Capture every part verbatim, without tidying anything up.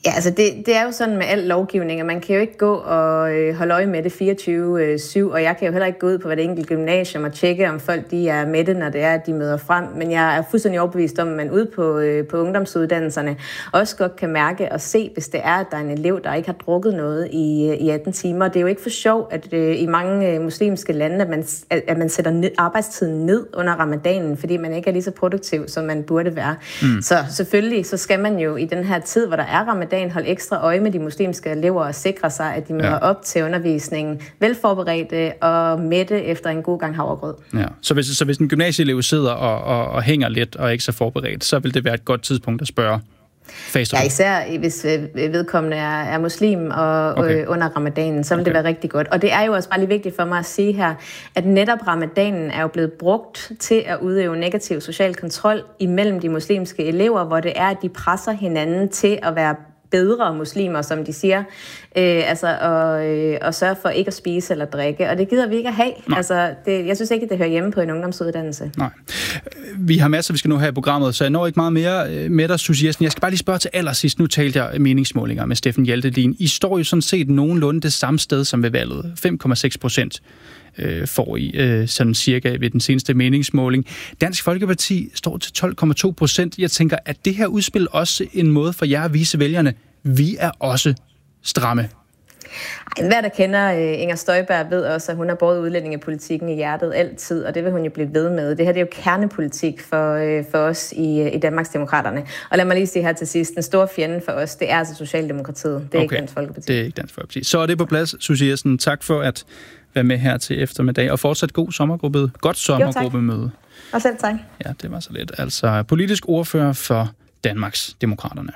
Ja, altså det, det er jo sådan med al lovgivning, at man kan jo ikke gå og øh, holde øje med det fireogtyve syv, og jeg kan jo heller ikke gå ud på hvert enkelt gymnasium og tjekke, om folk de er med det, når det er, at de møder frem. Men jeg er fuldstændig overbevist om, at man ude på, øh, på ungdomsuddannelserne også godt kan mærke og se, hvis det er, at der er en elev, der ikke har drukket noget i, i atten timer. Det er jo ikke for sjov, at øh, i mange øh, muslimske lande, at man, at man sætter ned, arbejdstiden ned under ramadanen, fordi man ikke er lige så produktiv, som man burde være. Mm. Så selvfølgelig, så skal man jo i den her tid, hvor der er ramadan, holde ekstra øje med de muslimske elever og sikre sig, at de møder ja. op til undervisningen velforberedte og mætte efter en god gang havregrød. Ja. Så, hvis, så hvis en gymnasieelev sidder og, og, og hænger lidt og er ikke så forberedt, så vil det være et godt tidspunkt at spørge face. Ja, især hvis vedkommende er, er muslim og okay. øh, under ramadanen, så vil okay. det være rigtig godt. Og det er jo også bare lige vigtigt for mig at sige her, at netop ramadanen er jo blevet brugt til at udøve negativ social kontrol imellem de muslimske elever, hvor det er, at de presser hinanden til at være bedre muslimer, som de siger, øh, altså og, øh, og sørge for ikke at spise eller drikke, og det gider vi ikke at have. Nej. Altså, det, jeg synes ikke, det hører hjemme på en ungdomsuddannelse. Nej. Vi har masser, vi skal nå her i programmet, så jeg når ikke meget mere med dig, Susie Jessen. Jeg skal bare lige spørge til allersidst. Nu talte jeg meningsmålinger med Steffen Hjaltelin. I står jo sådan set nogenlunde det samme sted som ved valget. fem komma seks procent øh, får I øh, sådan cirka ved den seneste meningsmåling. Dansk Folkeparti står til tolv komma to procent. Jeg tænker, at det her udspil også en måde for jer at vise vælgerne, vi er også stramme. Hver, der kender uh, Inger Støjberg, ved også, at hun har båret udlændingepolitikken i hjertet altid, og det vil hun jo blive ved med. Det her det er jo kernepolitik for, uh, for os i, uh, i Danmarksdemokraterne. Og lad mig lige sige her til sidst, den store fjende for os, det er altså Socialdemokratiet. Det er okay. ikke Dansk Folkeparti. Det er ikke Dansk Folkeparti. Så er det på plads, Susie Jessen. Tak for at være med her til eftermiddag, og fortsat god sommergruppe. Godt sommergruppemøde. Og selv tak. Ja, det var så lidt. Altså politisk ordfører for Danmarksdemokraterne.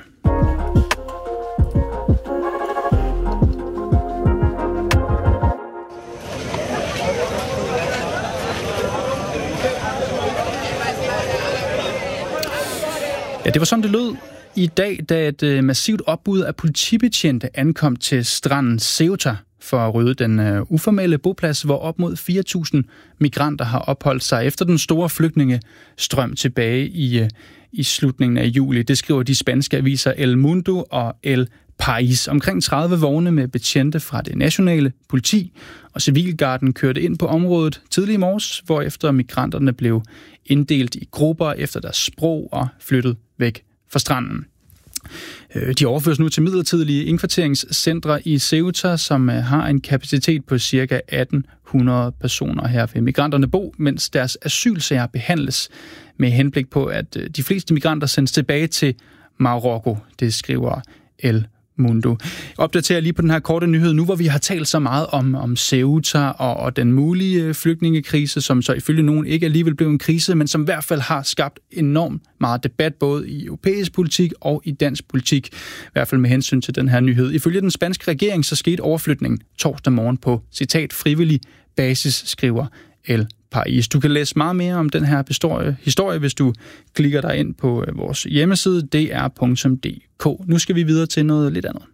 Ja, det var sådan, det lød i dag, da et massivt opbud af politibetjente ankom til stranden Ceuta for at rydde den uformelle boplads, hvor op mod fire tusind migranter har opholdt sig efter den store flygtningestrøm tilbage i, i slutningen af juli. Det skriver de spanske aviser El Mundo og El País. Omkring tredive vogne med betjente fra det nationale politi og civilgarden kørte ind på området tidlig i morges, hvorefter migranterne blev inddelt i grupper efter deres sprog og flyttet væk fra stranden. De overføres nu til midlertidige indkvarteringscentre i Ceuta, som har en kapacitet på ca. atten hundrede personer. Her vil migranterne bo, mens deres asylsager behandles med henblik på, at de fleste migranter sendes tilbage til Marokko. Det skriver El Mundo. Opdaterer lige på den her korte nyhed nu, hvor vi har talt så meget om, om Ceuta og, og den mulige flygtningekrise, som så ifølge nogen ikke alligevel blev en krise, men som i hvert fald har skabt enormt meget debat, både i europæisk politik og i dansk politik, i hvert fald med hensyn til den her nyhed. Ifølge den spanske regering, så skete overflytningen torsdag morgen på, citat, frivillig basis, skriver El País. Du kan læse meget mere om den her historie, historie, hvis du klikker dig ind på vores hjemmeside d r punktum d k. Nu skal vi videre til noget lidt andet.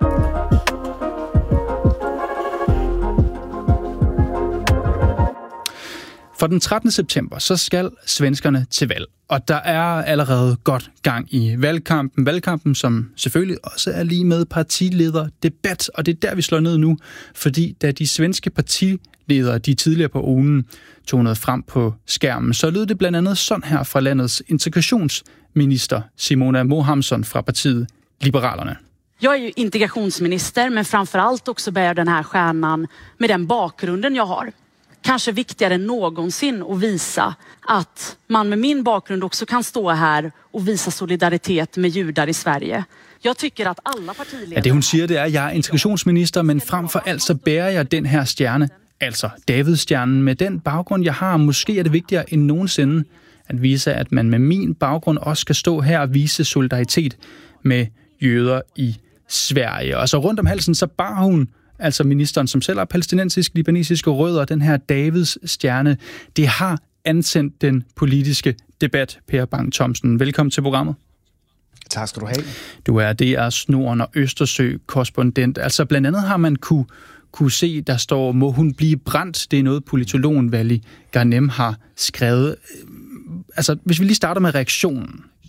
For den trettende september, så skal svenskerne til valg. Og der er allerede godt gang i valgkampen. Valgkampen, som selvfølgelig også er lige med partilederdebat. Og det er der, vi slår ned nu. Fordi da de svenske partiledere, de tidligere på ugen, tog noget frem på skærmen, så lød det blandt andet sådan her fra landets integrationsminister Simona Mohamsson fra partiet Liberalerna. Jag är ju integrationsminister, men framförallt också bär den här stjärnan med den bakgrunden jag har. Kanske viktigare än någonsin att visa att man med min bakgrund också kan stå här och visa solidaritet med judar i Sverige. Jeg tykker, at alle partiledere... Ja, det hun siger, det er, at jeg er integrationsminister, men frem for alt så bærer jeg den her stjerne, altså Davidstjernen, med den baggrund, jeg har. Måske er det vigtigere end nogensinde at vise, at man med min baggrund også skal stå her og vise solidaritet med jøder i Sverige. Og så rundt om halsen, så bar hun, altså ministeren, som selv er palæstinensisk, libanesiske rødder, den her Davids stjerne. Det har antændt den politiske debat. Per Bang-Thomsen, velkommen til programmet. Tak skal du have. Du er D R's Norden- og Østersø-korrespondent. Altså blandt andet har man kunne, kunne se, der står, må hun blive brændt? Det er noget, politologen Vali Ghanem har skrevet. Altså, hvis vi lige starter med reaktionen.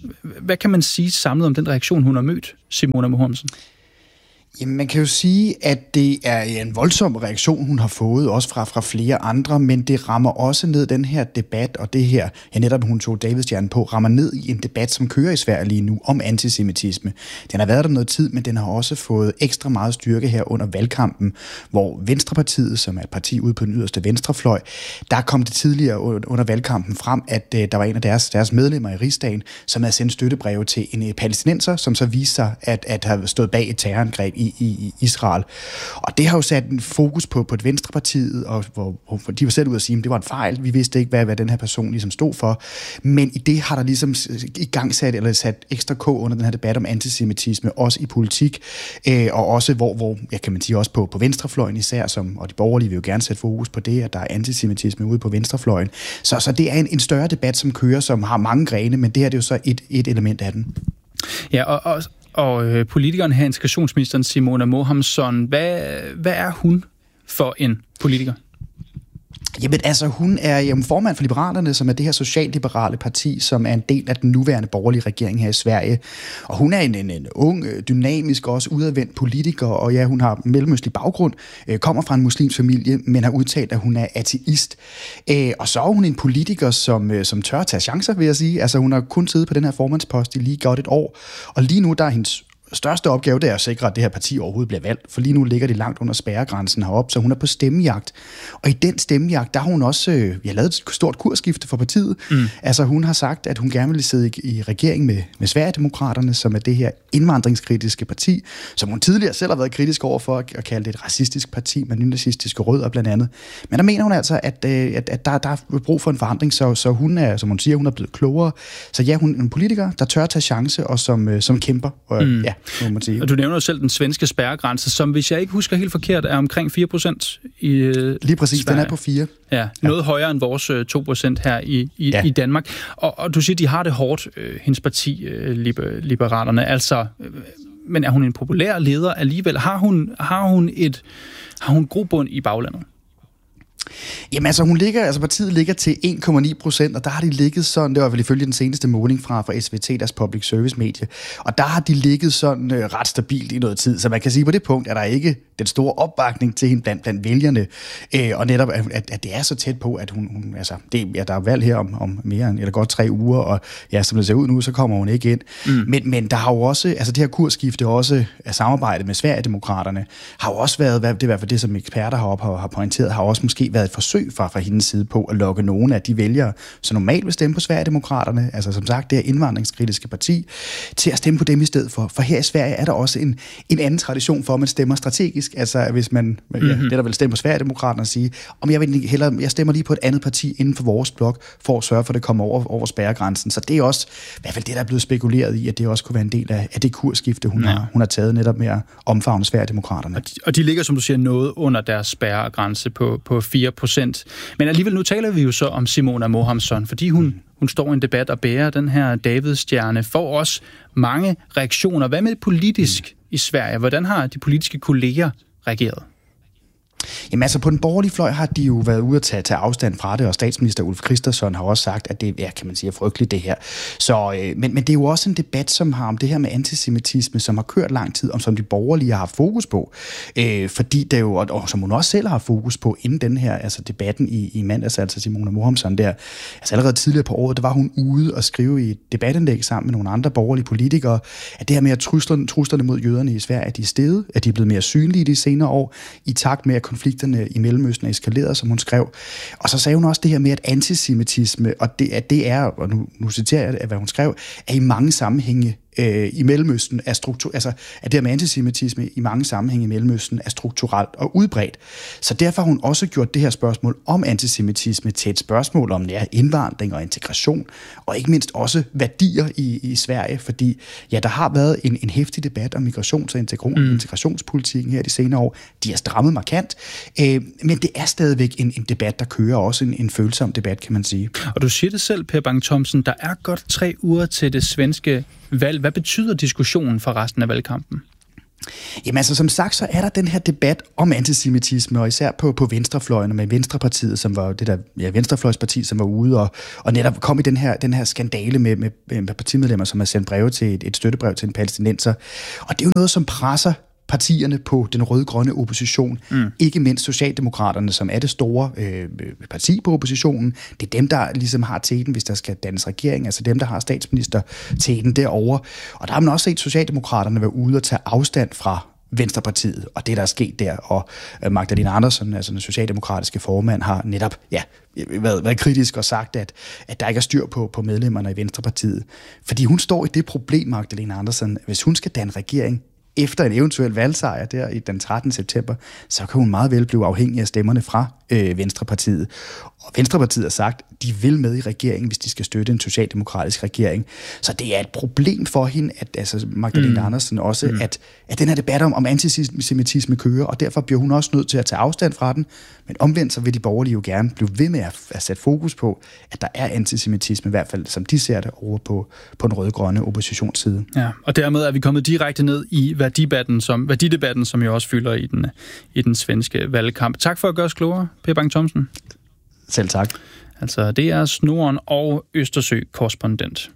Hvad kan man sige samlet om den reaktion, hun har mødt, Simona Mohamedsen? Jamen, man kan jo sige, at det er en voldsom reaktion, hun har fået, også fra, fra flere andre, men det rammer også ned den her debat, og det her, ja netop hun tog Davidstjernen på, rammer ned i en debat, som kører i Sverige lige nu om antisemitisme. Den har været der noget tid, men den har også fået ekstra meget styrke her under valgkampen, hvor Venstrepartiet, som er et parti ude på den yderste venstrefløj, der kom det tidligere under valgkampen frem, at uh, der var en af deres, deres medlemmer i Rigsdagen, som havde sendt støttebreve til en palæstinenser, som så viste sig at, at have stået bag et terrorangreb i I, i Israel. Og det har jo sat en fokus på, på et Venstrepartiet, og hvor, hvor de var selv ude at sige, at det var en fejl. Vi vidste ikke, hvad, hvad den her person ligesom stod for. Men i det har der ligesom i gang sat, eller sat ekstra k under den her debat om antisemitisme, også i politik, øh, og også hvor, hvor ja, kan man sige, også på, på venstrefløjen især, som, og de borgerlige vil jo gerne sætte fokus på det, at der er antisemitisme ude på venstrefløjen. Så, så det er en, en større debat, som kører, som har mange grene, men det her det er jo så et, et element af den. Ja, og, og Og øh, politikeren her, integrationsministeren Simona Mohamedsen, hvad, hvad er hun for en politiker? Jamen altså, hun er jamen, formand for Liberalerne, som er det her socialliberale parti, som er en del af den nuværende borgerlige regering her i Sverige. Og hun er en, en, en ung, dynamisk og også udadvendt politiker, og ja, hun har mellemøstlig baggrund, øh, kommer fra en muslimsk familie, men har udtalt, at hun er ateist. Øh, og så er hun en politiker, som, øh, som tør at tage chancer, vil jeg sige. Altså, hun har kun siddet på den her formandspost i lige godt et år, og lige nu, der er hendes største opgave, det er at sikre, at det her parti overhovedet bliver valgt, for lige nu ligger det langt under spærregrænsen heroppe, så hun er på stemmejagt. Og i den stemmejagt, der har hun også øh, ja, lavet et stort kursskifte for partiet. Mm. Altså hun har sagt, at hun gerne vil sidde i, i regering med, med Sverigedemokraterne, som er det her indvandringskritiske parti, som hun tidligere selv har været kritisk over for at, at kalde det et racistisk parti med nynazistiske rødder blandt andet. Men der mener hun altså, at, øh, at, at der, der er brug for en forandring, så, så hun er, som hun siger, hun er blevet klogere. Så ja, hun er en politiker, der tør at tage chance og som, øh, som kæmper. Og, mm. ja, må man sige. Og du nævner jo selv den svenske spærregrænse, som hvis jeg ikke husker helt forkert, er omkring fire procent i øh, Lige præcis, Sverige. Den er på fire. Ja, noget ja. højere end vores øh, to procent her i, i, ja. i Danmark. Og, og du siger, de har det hårdt, øh, hendes parti, øh, liber, Liberalerne. Altså, øh, men er hun en populær leder alligevel? Har hun, har hun et har hun grobund i baglandet? Jamen altså, hun ligger, altså partiet ligger til en komma ni procent, og der har de ligget sådan, det var vel ifølge den seneste måling fra, fra S V T, deres public service medie, og der har de ligget sådan øh, ret stabilt i noget tid, så man kan sige, på det punkt er der ikke den store opbakning til hende blandt, blandt vælgerne, øh, og netop, at, at det er så tæt på, at hun, hun altså, det, ja, der er valg her om, om mere end, eller godt tre uger, og ja, som det ser ud nu, så kommer hun ikke ind. Mm. Men, men der har jo også, altså det her kursskifte også af samarbejdet med Sverigedemokraterne, har jo også været, det er i hvert fald det, som eksperter heroppe har, har pointeret, har også måske været et forsøg fra, fra hendes side på at lokke nogle af de vælgere, som normalt vil stemme på Sverigedemokraterne, altså som sagt det her indvandringskritiske parti, til at stemme på dem i stedet for. For her i Sverige er der også en, en anden tradition for, at man stemmer strategisk. Altså hvis man, mm-hmm. ja, det der vil stemme på Sverigedemokraterne og sige, om jeg vil hellere, jeg stemmer lige på et andet parti inden for vores blok, for at sørge for, at det kommer over, over spærregrænsen. Så det er også, i hvert fald det, der er blevet spekuleret i, at det også kunne være en del af, af det kursskifte, hun, ja. har, hun har taget netop med at omfavne Sverigedemokraterne. Og de, og de ligger, som du siger, noget under deres spærregrænse på, på fire procent. Men alligevel, nu taler vi jo så om Simona Mohamedsen, fordi hun, hun står i en debat og bærer den her Davidstjerne, får også mange reaktioner. Hvad med politisk mm. i Sverige? Hvordan har de politiske kolleger reageret? Jamen altså, på den borgerlige fløj har de jo været ude at tage, tage afstand fra det, og statsminister Ulf Kristersson har også sagt, at det ja, kan man sige, er frygteligt det her. Så, øh, men, men det er jo også en debat, som har om det her med antisemitisme, som har kørt lang tid, og som de borgerlige har haft fokus på. Øh, fordi det jo, og, og som hun også selv har fokus på, inden den her altså debatten i, i mandags, altså Simona Mohamedsen der, altså allerede tidligere på året, der var hun ude og skrive i et debatindlæg sammen med nogle andre borgerlige politikere, at det her med, at truslerne, truslerne mod jøderne i Sverige, at de er steget, at de er blevet mere synlige de senere år, i takt med, at konflikterne i Mellemøsten er eskaleret, som hun skrev. Og så sagde hun også det her med, at antisemitisme, og det, at det er, og nu, nu citerer jeg, hvad hun skrev, er i mange sammenhænge øh, i Mellemøsten er struktur, altså at det her med antisemitisme i mange sammenhænge i Mellemøsten er strukturelt og udbredt. Så derfor har hun også gjort det her spørgsmål om antisemitisme til et spørgsmål om ja, indvandring og integration, og ikke mindst også værdier i, i Sverige, fordi ja, der har været en, en heftig debat om migrations- og integration, mm. integrationspolitikken her de senere år. De er strammet markant, øh, men det er stadigvæk en, en debat, der kører, også en, en følsom debat, kan man sige. Og du siger det selv, Per Bang-Thomsen, der er godt tre uger til det svenske valg. Hvad betyder diskussionen for resten af valgkampen? Jamen altså, som sagt, så er der den her debat om antisemitisme, og især på, på venstrefløjen, med Venstrepartiet, som var det der ja, venstrefløjsparti, som var ude og, og netop kom i den her, den her skandale med, med, med partimedlemmer, som har sendt breve til et, et støttebrev til en palæstinenser. Og det er jo noget, som presser partierne på den rød-grønne opposition, mm. ikke mindst Socialdemokraterne, som er det store øh, parti på oppositionen. Det er dem, der ligesom har teten, hvis der skal dannes regering, altså dem, der har statsminister-teten derovre. Og der har man også set Socialdemokraterne være ude og tage afstand fra Venstrepartiet, og det, der er sket der. Og Magdalena Andersen, altså den socialdemokratiske formand, har netop ja, været, været kritisk og sagt, at, at der ikke er styr på, på medlemmerne i Venstrepartiet. Fordi hun står i det problem, Magdalena Andersen, hvis hun skal danne regering, efter en eventuel valgsejr der i den trettende september, så kan hun meget vel blive afhængig af stemmerne fra øh, Venstrepartiet. Og Venstrepartiet har sagt, at de vil med i regeringen, hvis de skal støtte en socialdemokratisk regering. Så det er et problem for hende, at altså Magdalena mm. Andersen også, mm. at, at den her debat om, om antisemitisme kører, og derfor bliver hun også nødt til at tage afstand fra den. Men omvendt så vil de borgerlige jo gerne blive ved med at, at sætte fokus på, at der er antisemitisme, i hvert fald som de ser det over på, på den røde-grønne oppositionsside. Ja, og dermed er vi kommet direkte ned i værdidebatten, som, værdidebatten, som jo også fylder i den, i den svenske valgkamp. Tak for at gøre os klogere, Per Bang Thomsen. Selv tak. Altså, det er Norden og Østersø-korrespondent.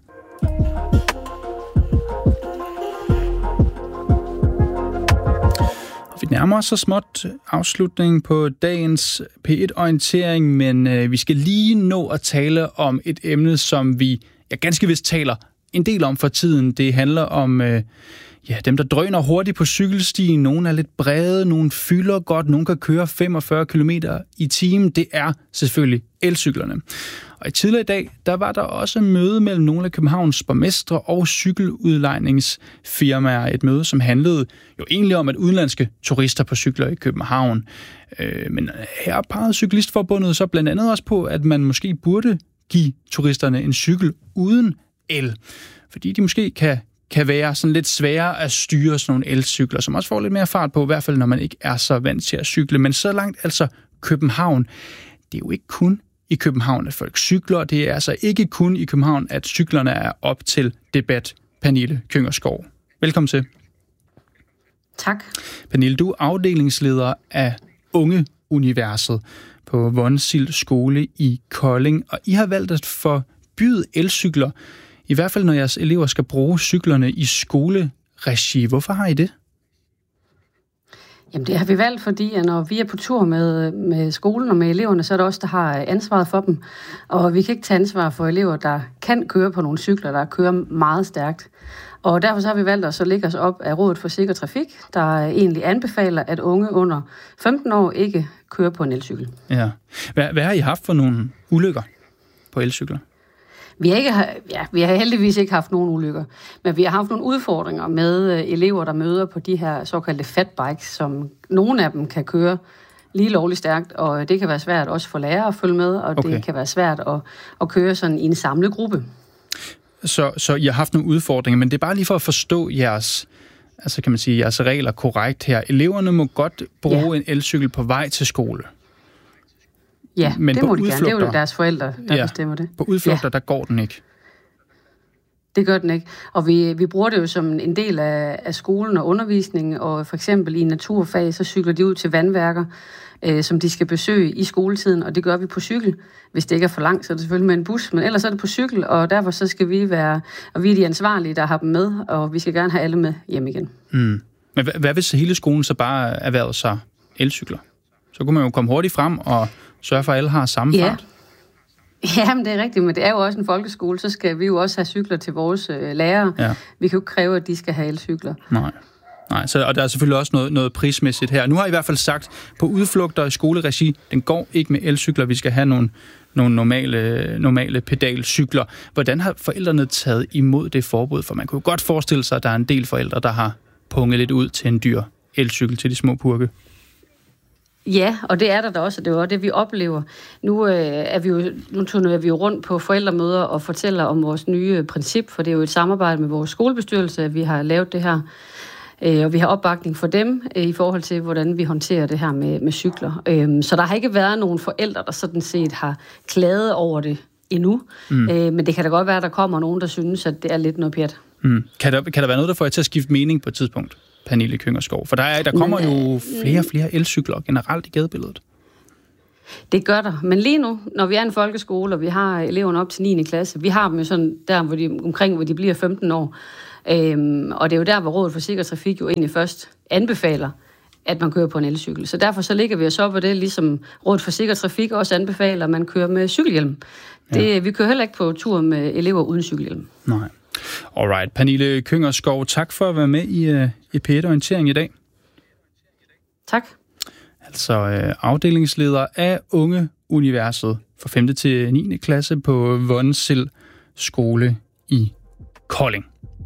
Vi nærmer os så småt afslutningen på dagens P et-orientering, men øh, vi skal lige nå at tale om et emne, som vi ja, ganske vist taler en del om for tiden. Det handler om øh, ja, dem, der drøner hurtigt på cykelstien. Nogle er lidt brede, nogle fylder godt, nogle kan køre femogfyrre kilometer i timen. Det er selvfølgelig elcyklerne. Og i tidligere i dag, der var der også møde mellem nogle af Københavns borgmestre og cykeludlejningsfirmaer. Et møde, som handlede jo egentlig om, at udenlandske turister på cykler i København. Øh, men her pegede Cyklistforbundet så blandt andet også på, at man måske burde give turisterne en cykel uden el. Fordi de måske kan, kan være sådan lidt sværere at styre sådan nogle elcykler, som også får lidt mere fart på, i hvert fald når man ikke er så vant til at cykle. Men så langt altså København. Det er jo ikke kun i København, at folk cykler. Det er altså ikke kun i København, at cyklerne er op til debat. Pernille Kyngerskov, velkommen til. Tak. Pernille, du er afdelingsleder af Unge-universet på Vonsild Skole i Kolding, og I har valgt at forbyde elcykler, i hvert fald når jeres elever skal bruge cyklerne i skoleregi. Hvorfor har I det? Jamen det har vi valgt, fordi at når vi er på tur med, med skolen og med eleverne, så er det os, der har ansvaret for dem. Og vi kan ikke tage ansvar for elever, der kan køre på nogle cykler, der kører meget stærkt. Og derfor så har vi valgt at så lægge os op af Rådet for Sikker Trafik, der egentlig anbefaler, at unge under femten år ikke kører på en elcykel. Ja. Hvad, hvad har I haft for nogle ulykker på elcykler? Vi har, ikke, ja, vi har heldigvis ikke haft nogen ulykker, men vi har haft nogle udfordringer med elever, der møder på de her såkaldte fatbikes, som nogle af dem kan køre lige lovligt stærkt, og det kan være svært også for lærere at følge med, og okay. Det kan være svært at, at køre sådan i en samlet gruppe. Så, så I har haft nogle udfordringer, men det er bare lige for at forstå jeres, altså kan man sige, jeres regler korrekt her. Eleverne må godt bruge ja. en elcykel på vej til skole. Ja, men det må de gerne. Det er jo deres forældre, der ja, bestemmer det. På udflugter, ja. der går den ikke. Det gør den ikke. Og vi, vi bruger det jo som en del af, af skolen og undervisningen, og for eksempel i naturfag, så cykler de ud til vandværker, øh, som de skal besøge i skoletiden, og det gør vi på cykel. Hvis det ikke er for langt, så er det selvfølgelig med en bus, men ellers er det på cykel, og derfor så skal vi være, og vi er de ansvarlige, der har dem med, og vi skal gerne have alle med hjem igen. Mm. Men hvad, hvad hvis hele skolen så bare erhvervede sig elcykler? Så kunne man jo komme hurtigt frem og sørge for, at alle har samme ja. fart. Jamen, det er rigtigt, men det er jo også en folkeskole, så skal vi jo også have cykler til vores øh, lærere. Ja. Vi kan jo ikke kræve, at de skal have elcykler. Nej. Nej, så, og der er selvfølgelig også noget, noget prismæssigt her. Nu har I i hvert fald sagt, på udflugter i skoleregi, den går ikke med elcykler, vi skal have nogle, nogle normale, normale pedalcykler. Hvordan har forældrene taget imod det forbud? For man kunne godt forestille sig, at der er en del forældre, der har punget lidt ud til en dyr elcykel til de små purke. Ja, og det er der da også, og det er jo det, vi oplever. Nu, øh, er vi jo, nu turnerer vi jo rundt på forældremøder og fortæller om vores nye princip, for det er jo et samarbejde med vores skolebestyrelse, at vi har lavet det her. Øh, og vi har opbakning for dem øh, i forhold til, hvordan vi håndterer det her med, med cykler. Øh, så der har ikke været nogen forældre, der sådan set har klaget over det endnu. Mm. Øh, men det kan da godt være, at der kommer nogen, der synes, at det er lidt noget pjat. Mm. Kan, der, kan der være noget, der får jer til at skifte mening på et tidspunkt? Pernille Kyngerskov? For der, er, der kommer Men, jo flere og flere elcykler generelt i gadebilledet. Det gør der. Men lige nu, når vi er en folkeskole, og vi har eleverne op til niende klasse, vi har dem jo sådan der, hvor de, omkring hvor de bliver femten år. Øhm, og det er jo der, hvor Rådet for Sikker Trafik jo egentlig først anbefaler, at man kører på en elcykel. Så derfor så ligger vi os op på det, ligesom Rådet for Sikker Trafik også anbefaler, at man kører med cykelhjelm. Det, ja. Vi kører heller ikke på tur med elever uden cykelhjelm. Nej. Alright. Pernille Kyngerskov, tak for at være med i, uh, i P et-orientering i dag. Tak. Altså øh, afdelingsleder af Unge Universet fra femte til niende klasse på Vonsild skole i Kolding.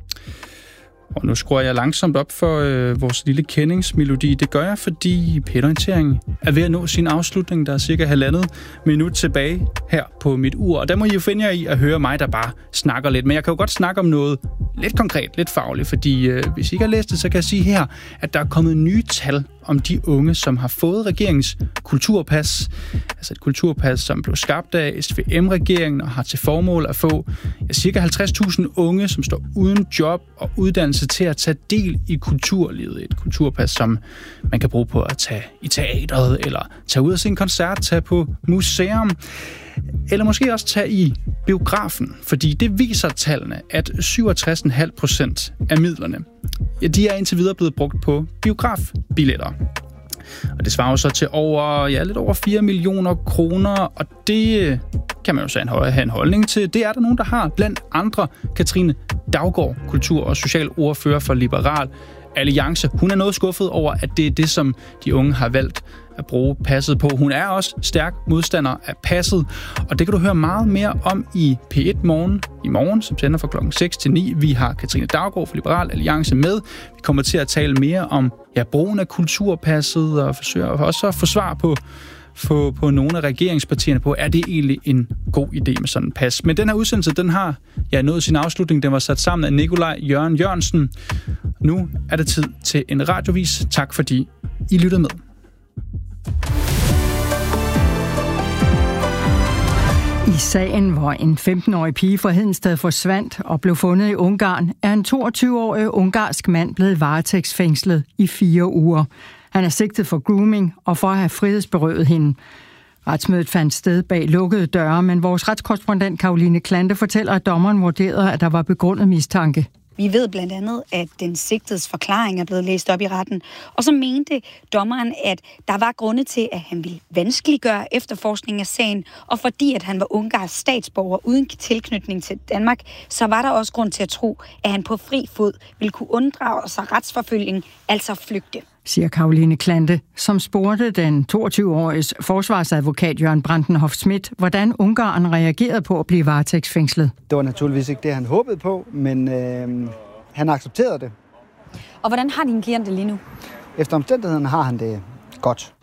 Og nu skruer jeg langsomt op for øh, vores lille kendingsmelodi. Det gør jeg, fordi P et-orienteringen er ved at nå sin afslutning. Der er cirka halvandet minut tilbage her på mit ur. Og der må I jo finde jer i at høre mig, der bare snakker lidt. Men jeg kan jo godt snakke om noget lidt konkret, lidt fagligt. Fordi øh, hvis I ikke har læst det, så kan jeg sige her, at der er kommet nye tal om de unge, som har fået regeringens kulturpas. Altså et kulturpas, som blev skabt af S V M-regeringen og har til formål at få ja, cirka halvtreds tusind unge, som står uden job og uddannelse til at tage del i kulturlivet. Et kulturpas, som man kan bruge på at tage i teatret, eller tage ud og se en koncert, tage på museum, eller måske også tage i biografen, fordi det viser tallene, at syvogtres komma fem procent af midlerne, ja, de er indtil videre blevet brugt på biografbilletter. Og det svarer jo så til over, ja, lidt over fire millioner kroner, og det kan man jo så have en holdning til. Det er der nogen, der har. Blandt andre Katrine Daugaard, kultur- og socialordfører for Liberal Alliance. Hun er noget skuffet over, at det er det, som de unge har valgt at bruge passet på. Hun er også stærk modstander af passet, og det kan du høre meget mere om i P et Morgen i morgen, som sender fra klokken seks til ni. Vi har Katrine Daugaard fra Liberal Alliance med. Vi kommer til at tale mere om ja, brugen af kulturpasset og forsøger også at få svar på, på, på nogle af regeringspartierne på, er det egentlig en god idé med sådan en pas. Men den her udsendelse, den har ja, nået sin afslutning. Den var sat sammen af Nikolaj Jørgen Jørgensen. Nu er det tid til en radiovis. Tak fordi I lyttede med. I sagen, hvor en femten-årig pige fra Hedensted forsvandt og blev fundet i Ungarn, er en toogtyve-årig ungarsk mand blevet varetægtsfængslet i fire uger. Han er sigtet for grooming og for at have frihedsberøvet hende. Retsmødet fandt sted bag lukkede døre, men vores retskorrespondent Karoline Klante fortæller, at dommeren vurderede, at der var begrundet mistanke. Vi ved blandt andet, at den sigtedes forklaring er blevet læst op i retten. Og så mente dommeren, at der var grunde til, at han ville vanskeliggøre efterforskningen af sagen. Og fordi at han var ungarsk statsborger uden tilknytning til Danmark, så var der også grund til at tro, at han på fri fod ville kunne unddrage sig retsforfølgning, altså flygte. Siger Karoline Klante, som spurgte den toogtyve-åriges forsvarsadvokat Jørgen Brandenhoff Schmidt, hvordan Ungarn reagerede på at blive varetægtsfængslet. Det var naturligvis ikke det, han håbede på, men øh, han accepterede det. Og hvordan har din klient det lige nu? Efter omstændigheden har han det godt.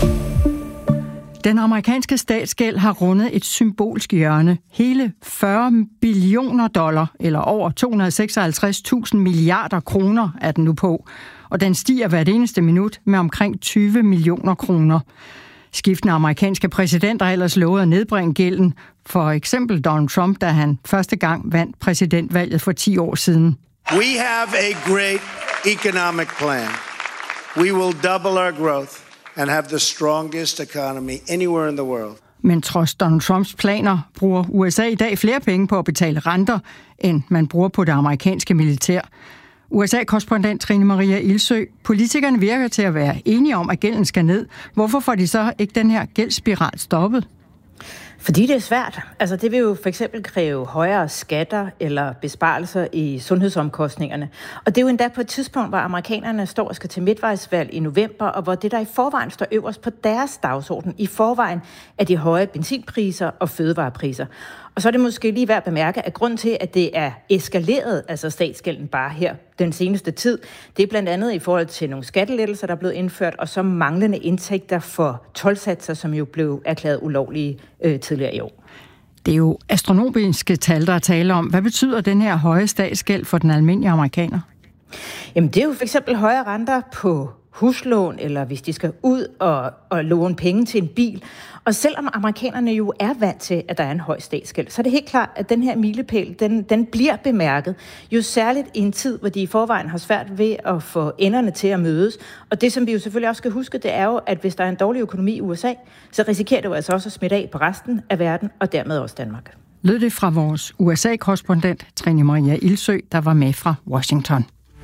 Den amerikanske statsgæld har rundet et symbolsk hjørne. Hele fyrre billioner dollar, eller over to hundrede og seksoghalvtreds tusind milliarder kroner er den nu på. Og den stiger hvert eneste minut med omkring tyve millioner kroner. Skiftende amerikanske præsidenter har ellers lovet at nedbringe gælden. For eksempel Donald Trump, da han første gang vandt præsidentvalget for ti år siden. We have a great economic plan. We will double our growth and have the strongest economy anywhere in the world. Men trods Donald Trumps planer bruger U S A i dag flere penge på at betale renter, end man bruger på det amerikanske militær. U S A-korrespondent Trine Maria Ilsø. Politikerne virker til at være enige om, at gælden skal ned. Hvorfor får de så ikke den her gældsspiral stoppet? Fordi det er svært. Altså det vil jo for eksempel kræve højere skatter eller besparelser i sundhedsomkostningerne. Og det er jo endda på et tidspunkt, hvor amerikanerne står og skal til midtvejsvalg i november, og hvor det der i forvejen står øverst på deres dagsorden i forvejen er de høje benzinpriser og fødevarepriser. Og så er det måske lige værd at bemærke, at grund til, at det er eskaleret, altså statsgælden bare her den seneste tid, det er blandt andet i forhold til nogle skattelettelser, der er blevet indført, og så manglende indtægter for toldsatser, som jo blev erklæret ulovlige øh, tidligere i år. Det er jo astronomiske tal, der er tale om. Hvad betyder den her høje statsgæld for den almindelige amerikaner? Jamen det er jo for eksempel højere renter på huslån, eller hvis de skal ud og, og låne penge til en bil. Og selvom amerikanerne jo er vant til, at der er en høj statsgæld, så er det helt klart, at den her milepæl, den, den bliver bemærket. Jo særligt i en tid, hvor de i forvejen har svært ved at få enderne til at mødes. Og det, som vi jo selvfølgelig også skal huske, det er jo, at hvis der er en dårlig økonomi i U S A, så risikerer det jo altså også at smitte af på resten af verden, og dermed også Danmark. Lød det fra vores U S A-korrespondent Trine Maria Ildsø, der var med fra Washington.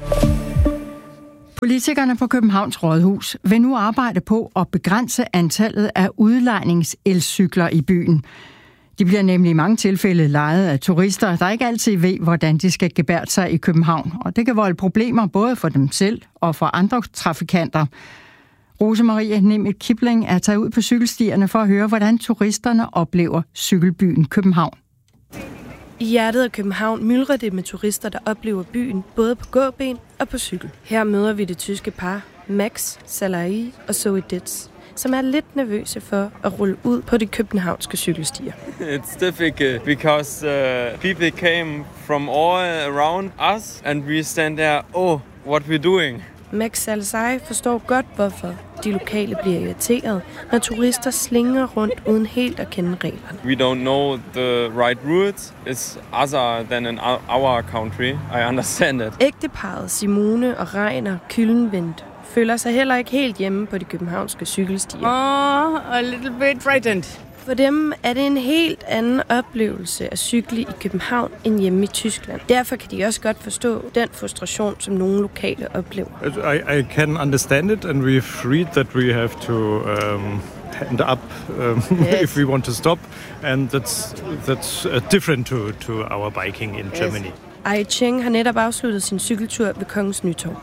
Politikerne på Københavns Rådhus vil nu arbejde på at begrænse antallet af udlejningselcykler i byen. De bliver nemlig i mange tilfælde lejet af turister, der ikke altid ved, hvordan de skal gebærde sig i København. Og det kan volde problemer både for dem selv og for andre trafikanter. Rose Marie Nemeth Kibling er taget ud på cykelstierne for at høre, hvordan turisterne oplever cykelbyen København. I hjertet af København myldrer det med turister, der oplever byen både på gåben og på cykel. Her møder vi det tyske par Max Salai og Zoe Ditz, som er lidt nervøse for at rulle ud på de københavnske cykelstier. It's difficult because uh, people came from all around us and we stand there, oh, what we doing? Max Salai forstår godt, hvorfor de lokale bliver irriteret, når turister slinger rundt uden helt at kende reglerne. We don't know the right routes. It's other than in our country. I understand it. Ægteparret Simone og Reiner Kyllenvendt føler sig heller ikke helt hjemme på de københavnske cykelstier. Oh, a little bit frightened. For dem er det en helt anden oplevelse at cykle i København end hjemme i Tyskland. Derfor kan de også godt forstå den frustration, som nogle lokale oplever. I, I can understand it, and we've read that we have to um, hand up um, yes. if we want to stop, and that's that's uh, different to to our biking in yes. Germany. Ai Cheng har netop afsluttet sin cykeltur ved Kongens Nytorv.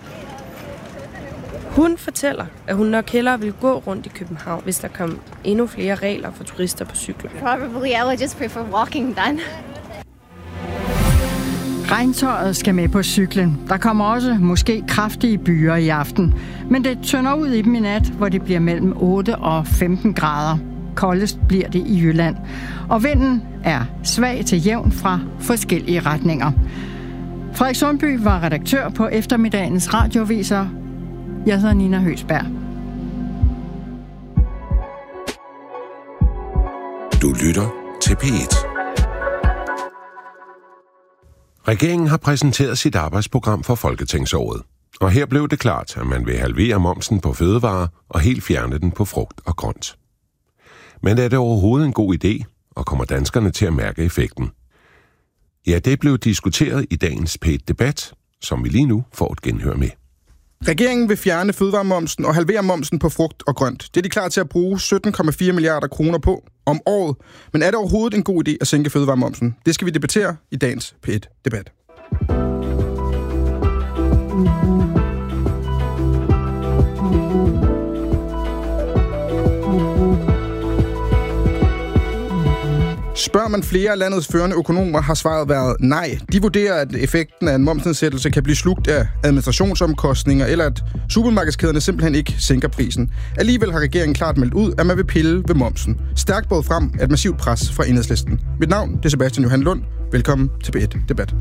Hun fortæller, at hun nok hellere vil gå rundt i København, hvis der kom endnu flere regler for turister på cykler. Probably I would just prefer walking then. Regntøjet skal med på cyklen. Der kommer også måske kraftige byer i aften. Men det tynder ud i dem i nat, hvor det bliver mellem otte og femten grader. Koldest bliver det i Jylland. Og vinden er svag til jævn fra forskellige retninger. Frederik Sundby var redaktør på eftermiddagens radioviser. Jeg hedder Nina Høsberg. Du lytter til P et. Regeringen har præsenteret sit arbejdsprogram for Folketingsåret. Og her blev det klart, at man vil halvere momsen på fødevarer og helt fjerne den på frugt og grønt. Men er det overhovedet en god idé, og kommer danskerne til at mærke effekten? Ja, det blev diskuteret i dagens P et-debat, som vi lige nu får et genhør med. Regeringen vil fjerne fødevaremomsen og halvere momsen på frugt og grønt. Det er de klar til at bruge sytten komma fire milliarder kroner på om året. Men er det overhovedet en god idé at sænke fødevaremomsen? Det skal vi debattere i dagens P et-debat. Spørger man flere af landets førende økonomer, har svaret været nej. De vurderer, at effekten af en momsnedsættelse kan blive slugt af administrationsomkostninger, eller at supermarkedskæderne simpelthen ikke sænker prisen. Alligevel har regeringen klart meldt ud, at man vil pille ved momsen. Stærkt båret frem af et massivt pres fra Enhedslisten. Mit navn det er Sebastian Johan Lund. Velkommen til P et-debat.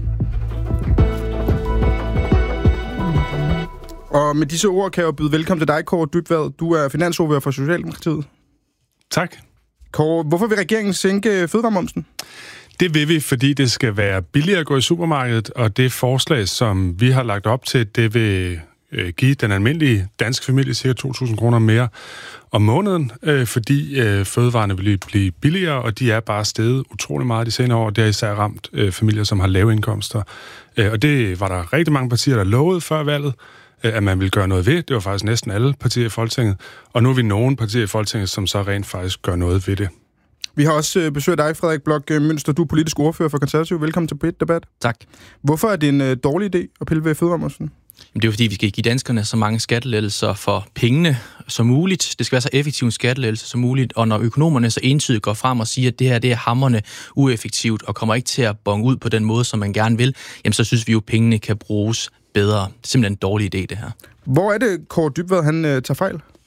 Og med disse ord kan jeg byde velkommen til dig, Kåre Dybvad. Du er finansordfører for Socialdemokratiet. Tak. Kåre, hvorfor vil regeringen sænke fødevaremomsen? Det vil vi, fordi det skal være billigere at gå i supermarkedet, og det forslag, som vi har lagt op til, det vil øh, give den almindelige danske familie cirka to tusind kroner mere om måneden, øh, fordi øh, fødevarene vil blive billigere, og de er bare steget utrolig meget de senere år. Det har især ramt øh, familier, som har lave indkomster. Øh, og det var der rigtig mange partier, der lovede før valget, at man ville gøre noget ved. Det var faktisk næsten alle partier i Folketinget. Og nu er vi nogle partier i Folketinget, som så rent faktisk gør noget ved det. Vi har også besøgt dig, Frederik Bloch Münster. Du er politisk ordfører for Konservative. Velkommen til P et-debat. Tak. Hvorfor er det en dårlig idé at pille ved fødevaremomsen? Det er jo fordi, vi skal give danskerne så mange skattelettelser for pengene som muligt. Det skal være så effektiv en skattelettelse som muligt. Og når økonomerne så entydigt går frem og siger, at det her det er hamrende ueffektivt og kommer ikke til at bonge ud på den måde, som man gerne vil, jamen så synes vi jo, at pengene kan bruges bedre. Det er simpelthen en dårlig idé, det her. Hvor er det, Kåre Dybvad, han øh, tager fejl?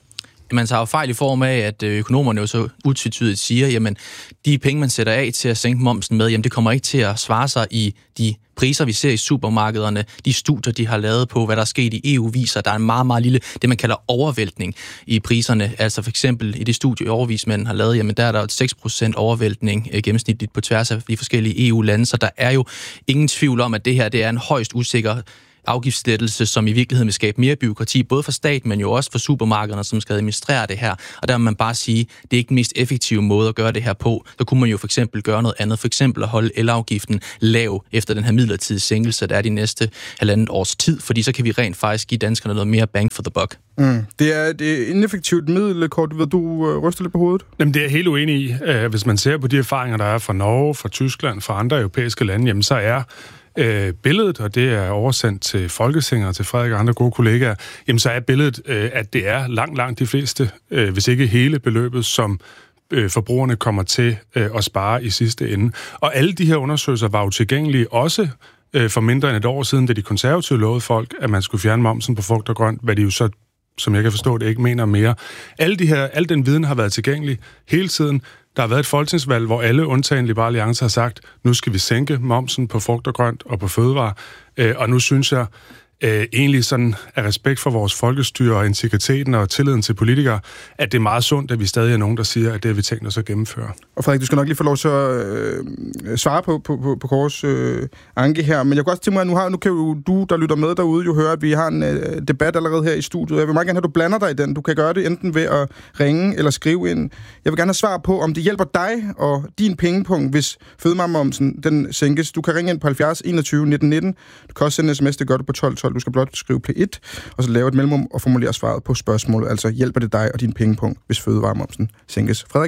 Man tager jo fejl i form af, at økonomerne jo så utvetydigt siger, jamen de penge, man sætter af til at sænke momsen med, jamen det kommer ikke til at svare sig i de priser, vi ser i supermarkederne. De studier, de har lavet på, hvad der er sket i E U, viser, at der er en meget, meget lille, det man kalder overvæltning i priserne. Altså for eksempel i det studie, overvismanden har lavet, jamen der er der et seks procent overvæltning eh, gennemsnitligt på tværs af de forskellige E U-lande, så der er jo ingen tvivl om, at det her det er en højst usikker afgiftslettelse, som i virkeligheden vil skabe mere byråkrati, både for staten, men jo også for supermarkederne, som skal administrere det her. Og der må man bare sige, det er ikke den mest effektive måde at gøre det her på. Der kunne man jo for eksempel gøre noget andet, for eksempel at holde elafgiften lav efter den her midlertidige sænkelse, der er de næste halvandet års tid, fordi så kan vi rent faktisk give danskerne noget mere bang for the buck. Mm. Det er et ineffektivt middel, Kort. Ved du uh, ryster lidt på hovedet? Jamen, det er jeg helt uenig i. Uh, hvis man ser på de erfaringer, der er fra Norge, fra Tyskland, fra andre europæiske lande, jamen så er Øh, billedet, og det er oversendt til Folketinget og til Frederik og andre gode kollegaer, jamen så er billedet, øh, at det er langt, langt de fleste, øh, hvis ikke hele beløbet, som øh, forbrugerne kommer til øh, at spare i sidste ende. Og alle de her undersøgelser var jo tilgængelige også øh, for mindre end et år siden, da de konservative lovede folk, at man skulle fjerne momsen på frugt og grønt, hvad de jo så, som jeg kan forstå det, ikke mener mere. Alle de her, al den viden har været tilgængelig hele tiden. Der har været et folketingsvalg, hvor alle undtagen Liberal Alliance har sagt, nu skal vi sænke momsen på frugt og grønt og på fødevarer. Øh, og nu synes jeg øh, egentlig sådan af respekt for vores folkestyre og integriteten og tilliden til politikere, at det er meget sundt, at vi stadig er nogen, der siger, at det har vi tænkt os at gennemføre. Og Frederik, du skal nok lige få lov til at øh, svare på, på, på, på Kåres øh, anke her, men jeg kan også tænke mig, at nu, har, nu kan jo du, der lytter med derude, jo høre, at vi har en øh, debat allerede her i studiet. Jeg vil meget gerne have, at du blander dig i den. Du kan gøre det enten ved at ringe eller skrive ind. Jeg vil gerne have svar på, om det hjælper dig og din pengepunkt, hvis fødevaremomsen den sænkes. Du kan ringe ind på halvfjerds enogtyve nitten nitten. Du kan også sende en sms, det gør du på tolv tolv. Du skal blot skrive P et, og så lave et mellemrum og formulere svaret på spørgsmålet. Altså, hjælper det dig og din pengepunkt, hvis fødevaremomsen sænkes? Frederik?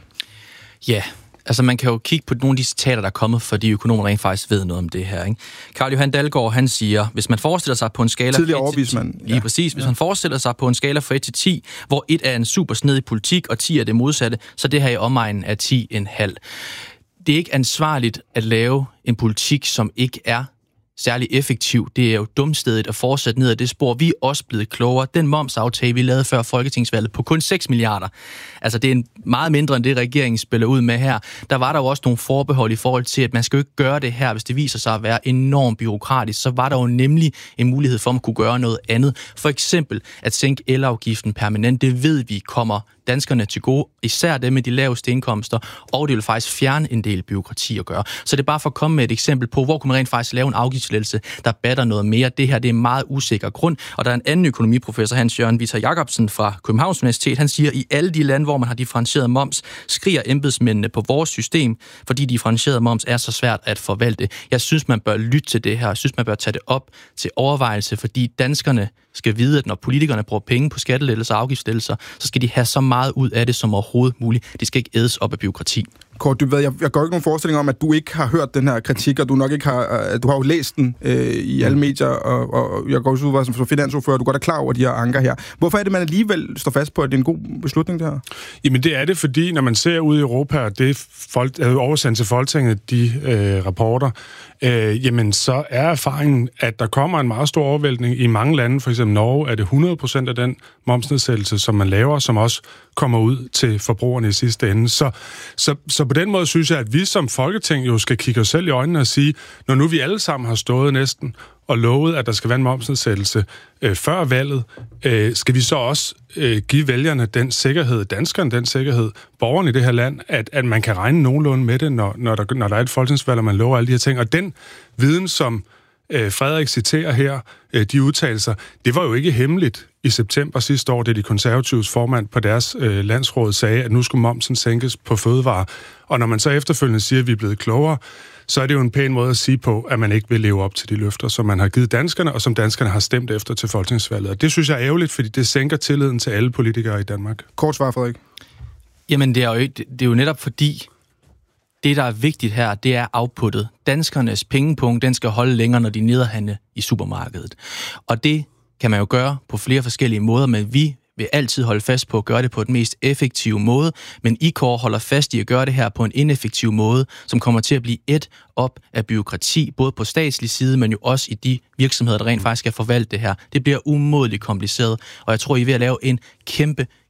Ja, altså man kan jo kigge på nogle af de citater, der er kommet, for de økonomer, der rent faktisk ved noget om det her. Ikke? Karl Johan Dalgaard, han siger, hvis man forestiller sig på en skala... Tidligere overvismand. Lige ja. præcis. Hvis ja. man forestiller sig på en skala fra et til ti, hvor et er en super snedig politik, og ti er det modsatte, så det her i omegnen er ti komma fem. Det er ikke ansvarligt at lave en politik, som ikke er særlig effektiv. Det er jo dumstedet at fortsætte ned ad det spor. Vi er også blevet klogere. Den momsaftale, vi lavede før folketingsvalget på kun seks milliarder. Altså, det er en meget mindre end det, regeringen spiller ud med her. Der var der jo også nogle forbehold i forhold til, at man skal jo ikke gøre det her, hvis det viser sig at være enormt byråkratisk. Så var der jo nemlig en mulighed for, at man kunne gøre noget andet. For eksempel at sænke elafgiften permanent. Det ved vi kommer danskerne til gode, især dem med de laveste indkomster, og det vil faktisk fjerne en del byråkrati at gøre. Så det er bare for at komme med et eksempel på, hvor kunne man rent faktisk lave en afgiftslettelse, der batter noget mere. Det her det er en meget usikker grund, og der er en anden økonomiprofessor, Hans Jørgen Vita Jacobsen fra Københavns Universitet, han siger, at i alle de lande, hvor man har differentieret moms, skriger embedsmændene på vores system, fordi differentieret moms er så svært at forvalte. Jeg synes, man bør lytte til det her. Jeg synes, man bør tage det op til overvejelse, fordi danskerne skal vide, at når politikerne bruger penge på skattelettelser og afgiftslettelser, så skal de have så meget ud af det som overhovedet muligt. Det skal ikke ædes op af byråkrati. Kort, du ved, jeg, jeg går ikke nogen forestilling om, at du ikke har hørt den her kritik, og du nok ikke har, uh, du har jo læst den øh, i alle medier, og, og jeg går også ud som finansordfører, du godt er klar over de her anker her. Hvorfor er det, man alligevel står fast på, at det er en god beslutning, det her? Jamen det er det, fordi når man ser ud i Europa, og det folk, er oversendt til Folketinget, de øh, rapporter, øh, jamen så er erfaringen, at der kommer en meget stor overvæltning i mange lande, for eksempel Norge, er det hundrede procent af den momsnedsættelse, som man laver, som også kommer ud til forbrugerne i sidste ende. Så, så, så på den måde synes jeg, at vi som Folketing jo skal kigge os selv i øjnene og sige, når nu vi alle sammen har stået næsten og lovet, at der skal være en momsnedsættelse øh, før valget, øh, skal vi så også øh, give vælgerne den sikkerhed, danskerne den sikkerhed, borgerne i det her land, at, at man kan regne nogenlunde med det, når, når, der, når der er et folketingsvalg, og man lover alle de her ting. Og den viden, som øh, Frederik citerer her, øh, de udtalelser, det var jo ikke hemmeligt i september sidste år, da de konservatives formand på deres øh, landsråd sagde, at nu skulle momsen sænkes på fødevarer. Og når man så efterfølgende siger, at vi er blevet klogere, så er det jo en pæn måde at sige på, at man ikke vil leve op til de løfter, som man har givet danskerne, og som danskerne har stemt efter til folketingsvalget. Og det synes jeg er ærgerligt, fordi det sænker tilliden til alle politikere i Danmark. Kort svar, Frederik. Jamen, det er jo, det er jo netop fordi, det, der er vigtigt her, det er outputtet. Danskernes pengepunkt, den skal holde længere, når de nederhandler i supermarkedet. Og det kan man jo gøre på flere forskellige måder, men vi vil altid holde fast på at gøre det på den mest effektive måde, men I Kåre holder fast i at gøre det her på en ineffektiv måde, som kommer til at blive et op af byråkrati, både på statslig side, men jo også i de virksomheder, der rent faktisk skal forvalte det her. Det bliver umådeligt kompliceret, og jeg tror, I er ved at lave en kæmpe,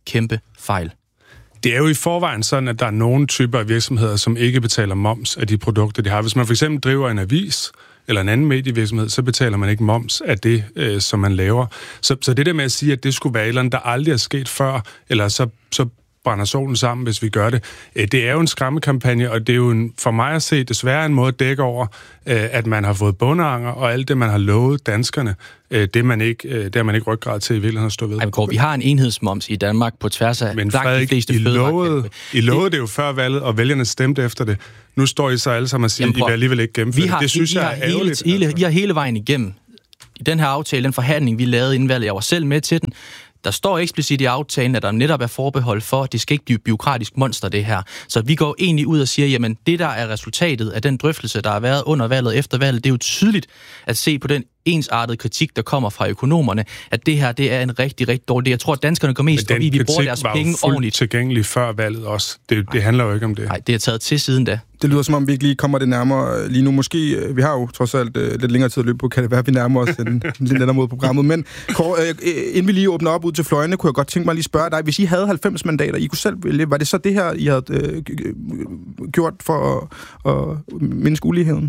kæmpe fejl. Det er jo i forvejen sådan, at der er nogle typer af virksomheder, som ikke betaler moms af de produkter, de har. Hvis man for eksempel driver en avis eller en anden medievirksomhed, så betaler man ikke moms af det, øh, som man laver. Så, så det der med at sige, at det skulle være et eller andet, der aldrig er sket før, eller så, så brænder solen sammen, hvis vi gør det. Det er jo en skræmmekampagne, og det er jo en, for mig at se desværre en måde at dække over, at man har fået bondeanger, og alt det, man har lovet danskerne, det, man ikke, det har man ikke ryggrad til i virkeligheden at stå ved. Ej, Kåre, vi har en enhedsmoms i Danmark på tværs af Men Frederik, de fleste I lovede, I lovede det jo før valget, og vælgerne stemte efter det. Nu står I så alle sammen og siger, at I vil alligevel ikke gennemføre det. Det synes I, jeg er ærgerligt. Hele, I har hele vejen igennem. I den her aftale, den forhandling, vi lavede inden valget, jeg var selv med til den, der står eksplicit i aftalen, at der netop er forbehold for, at det skal ikke blive bureaukratisk monster, det her. Så vi går egentlig ud og siger, jamen det, der er resultatet af den drøftelse, der har været under valget og efter valget, det er jo tydeligt at se på den ensartede kritik, der kommer fra økonomerne, at det her, det er en rigtig, rigtig dårlig. Jeg tror, at danskerne går mest op i, vi bruger deres penge ordentligt. Tilgængelig før valget også. Det, det handler jo ikke om det. Nej, det er taget til siden da. Det lyder som om, vi ikke lige kommer det nærmere lige nu. Måske, vi har jo trods alt uh, lidt længere tid at løbe på, kan det være, at vi nærmer os en lidt lettere mod programmet. Men Kåre, uh, inden vi lige åbner op ud til fløjene, kunne jeg godt tænke mig at lige spørge dig, hvis I havde halvfems mandater, I kunne selv vælge, var det så det her, I havde uh, gjort for at uh, mindske uligheden?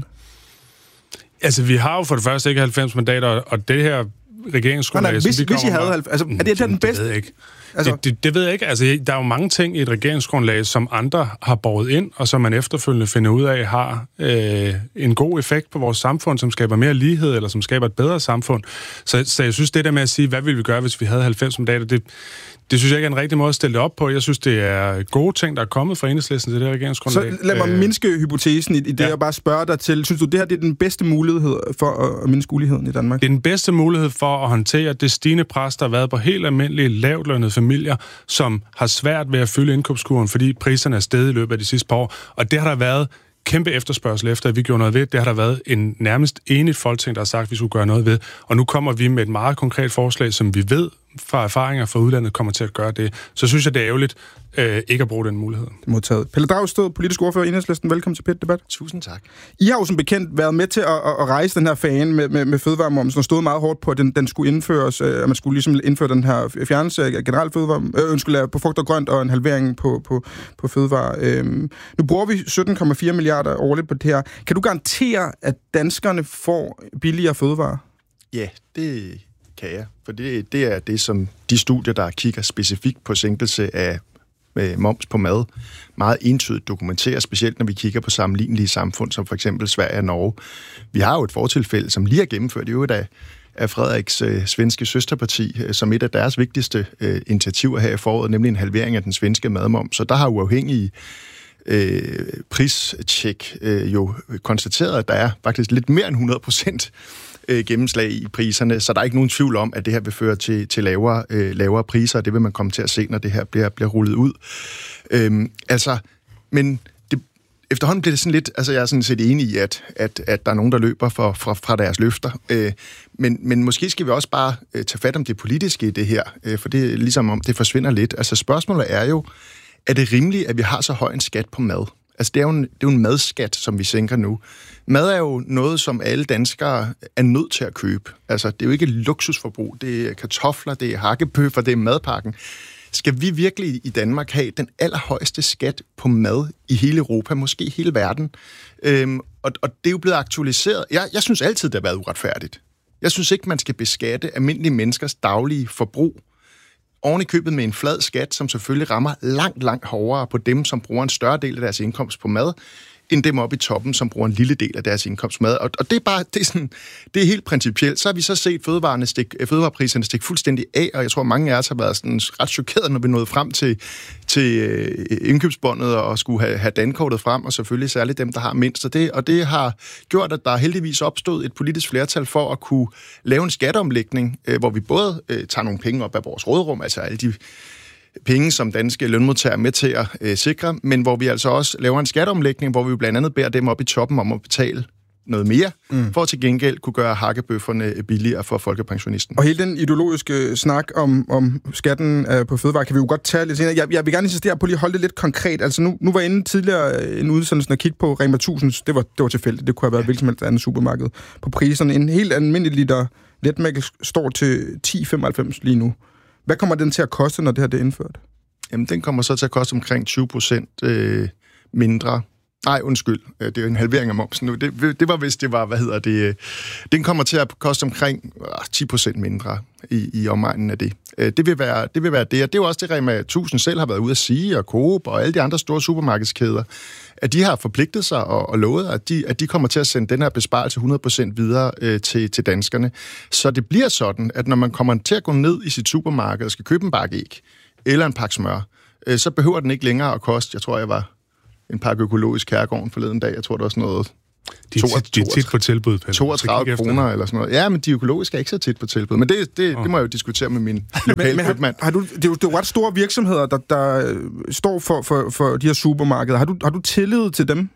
Altså, vi har jo for det første ikke halvfems mandater, og det her regeringsgrundlag, nej, nej, hvis, hvis I havde halvfems, altså, er det, det den bedste? Det ved jeg ikke. Altså... Det, det, det ved jeg ikke. Altså, der er jo mange ting i et regeringsgrundlag, som andre har båret ind, og som man efterfølgende finder ud af har øh, en god effekt på vores samfund, som skaber mere lighed, eller som skaber et bedre samfund. Så, så jeg synes, det der med at sige, hvad ville vi gøre, hvis vi havde halvfems mandater, det, det synes jeg ikke er en rigtig måde at stille det op på. Jeg synes, det er gode ting, der er kommet fra Enhedslisten til det her regeringsgrundlag. Så lad mig øh... mindske hypotesen i det, ja. Og bare spørge dig til, synes du, det her det er den bedste mulighed for at mindske uligheden i Danmark? Det er den bedste mulighed for at håndtere det stigende pres, der har været på helt almindelige, lavtlønnede familier, som har svært ved at fylde indkøbskurven, fordi priserne er steget i løbet af de sidste par år. Og det har der været kæmpe efterspørgsel efter, at vi gjorde noget ved. Det har der været en nærmest enigt folketing, der har sagt, at vi skulle gøre noget ved. Og nu kommer vi med et meget konkret forslag, som vi ved fra erfaringer fra udlandet kommer til at gøre det. Så synes jeg, det er ærgerligt øh, ikke at bruge den mulighed. Modtaget. Pelle Dragsted, politisk ordfører i Enhedslisten. Velkommen til P et Debat. Tusind tak. I har jo som bekendt været med til at, at rejse den her fane med, med, med fødevaremomsen og stået meget hårdt på, at den, den skulle indføres, øh, at man skulle ligesom indføre den her fjernelse af generelt fødevare, øh, ønskelig på frugt og grønt og en halvering på, på, på fødevare. Øh, nu bruger vi sytten komma fire milliarder årligt på det her. Kan du garantere, at danskerne får billigere fødevare? Ja, det kan jeg. For det, det er det, som de studier, der kigger specifikt på sænkelse af øh, moms på mad, meget entydigt dokumenterer, specielt når vi kigger på sammenlignelige samfund, som for eksempel Sverige og Norge. Vi har jo et fortilfælde, som lige er gennemført i øvrigt af, af Frederiks øh, svenske søsterparti, øh, som et af deres vigtigste øh, initiativer her i foråret, nemlig en halvering af den svenske madmoms. Så der har uafhængige øh, pristjek øh, jo konstateret, at der er faktisk lidt mere end hundrede procent gennemslag i priserne, så der er ikke nogen tvivl om, at det her vil føre til, til lavere, øh, lavere priser, og det vil man komme til at se, når det her bliver, bliver rullet ud. Øhm, altså, men det, efterhånden bliver det sådan lidt, altså jeg er sådan set enig i, at, at, at der er nogen, der løber for, fra, fra deres løfter, øh, men, men måske skal vi også bare øh, tage fat om det politiske i det her, øh, for det er ligesom om, det forsvinder lidt. Altså spørgsmålet er jo, er det rimeligt, at vi har så høj en skat på mad? Altså, det er, jo en, det er jo en madskat, som vi sænker nu. Mad er jo noget, som alle danskere er nødt til at købe. Altså, det er jo ikke luksusforbrug. Det er kartofler, det er hakkebøffer, det er madpakken. Skal vi virkelig i Danmark have den allerhøjeste skat på mad i hele Europa, måske hele verden? Øhm, og, og det er jo blevet aktualiseret. Jeg, jeg synes altid, det har været uretfærdigt. Jeg synes ikke, man skal beskatte almindelige menneskers daglige forbrug oven i købet med en flad skat, som selvfølgelig rammer langt, langt hårdere på dem, som bruger en større del af deres indkomst på mad, end dem oppe i toppen, som bruger en lille del af deres indkomst mad. Og, og det er bare, det er sådan, det er helt principielt. Så har vi så set fødevarene stik, fødevarepriserne stikke fuldstændig af, og jeg tror, mange af os har været sådan ret chokeret, når vi nåede frem til, til øh, indkøbsbåndet og skulle have, have dankortet frem, og selvfølgelig særligt dem, der har mindst. Og det, og det har gjort, at der heldigvis opstod et politisk flertal for at kunne lave en skatteomlægning, øh, hvor vi både øh, tager nogle penge op af vores råderum, altså alle de penge, som danske lønmodtagere er med til at øh, sikre, men hvor vi altså også laver en skatteomlægning, hvor vi blandt andet beder dem op i toppen om at betale noget mere, mm. for at til gengæld kunne gøre hakkebøfferne billigere for folkepensionisten. Og hele den ideologiske snak om, om skatten øh, på fødevare, kan vi jo godt tage lidt senere. Jeg, jeg vil gerne insistere på lige at holde det lidt konkret. Altså nu, nu var jeg inde tidligere en udsendelse at kigge på Rema tusind. Det var, det var tilfældigt. Det kunne have været hvilket som helst andet supermarked på priserne. En helt almindelig liter letmælk står til ti komma femoghalvfems lige nu. Hvad kommer den til at koste, når det her det er indført? Jamen, den kommer så til at koste omkring tyve procent øh, mindre. Nej, undskyld. Det er jo en halvering af momsen nu. Det, det var, hvis det var, hvad hedder det... Den kommer til at koste omkring ti procent mindre i, i omegnen af det. Det vil være det, vil være det. Og det er jo også det, Rema tusind selv har været ude at sige, og Coop og alle de andre store supermarkedskæder, at de har forpligtet sig og, og lovet, at de, at de kommer til at sende den her besparelse hundrede procent videre øh, til, til danskerne. Så det bliver sådan, at når man kommer til at gå ned i sit supermarked og skal købe en bakke æg eller en pakke smør, øh, så behøver den ikke længere at koste, jeg tror, jeg var en pakke økologisk Kærgården forleden dag. Jeg tror, det var sådan noget... De er tit, de er tit på tilbud, Pelle. toogtredive kroner eller sådan noget. Ja, men de økologiske er ikke så tit på tilbud. Men det, det, oh. det må jeg jo diskutere med min lokale købmand. Har du, det er jo, det er jo ret store virksomheder, der, der står for, for, for de her supermarkeder. Har du, har du tillid til dem?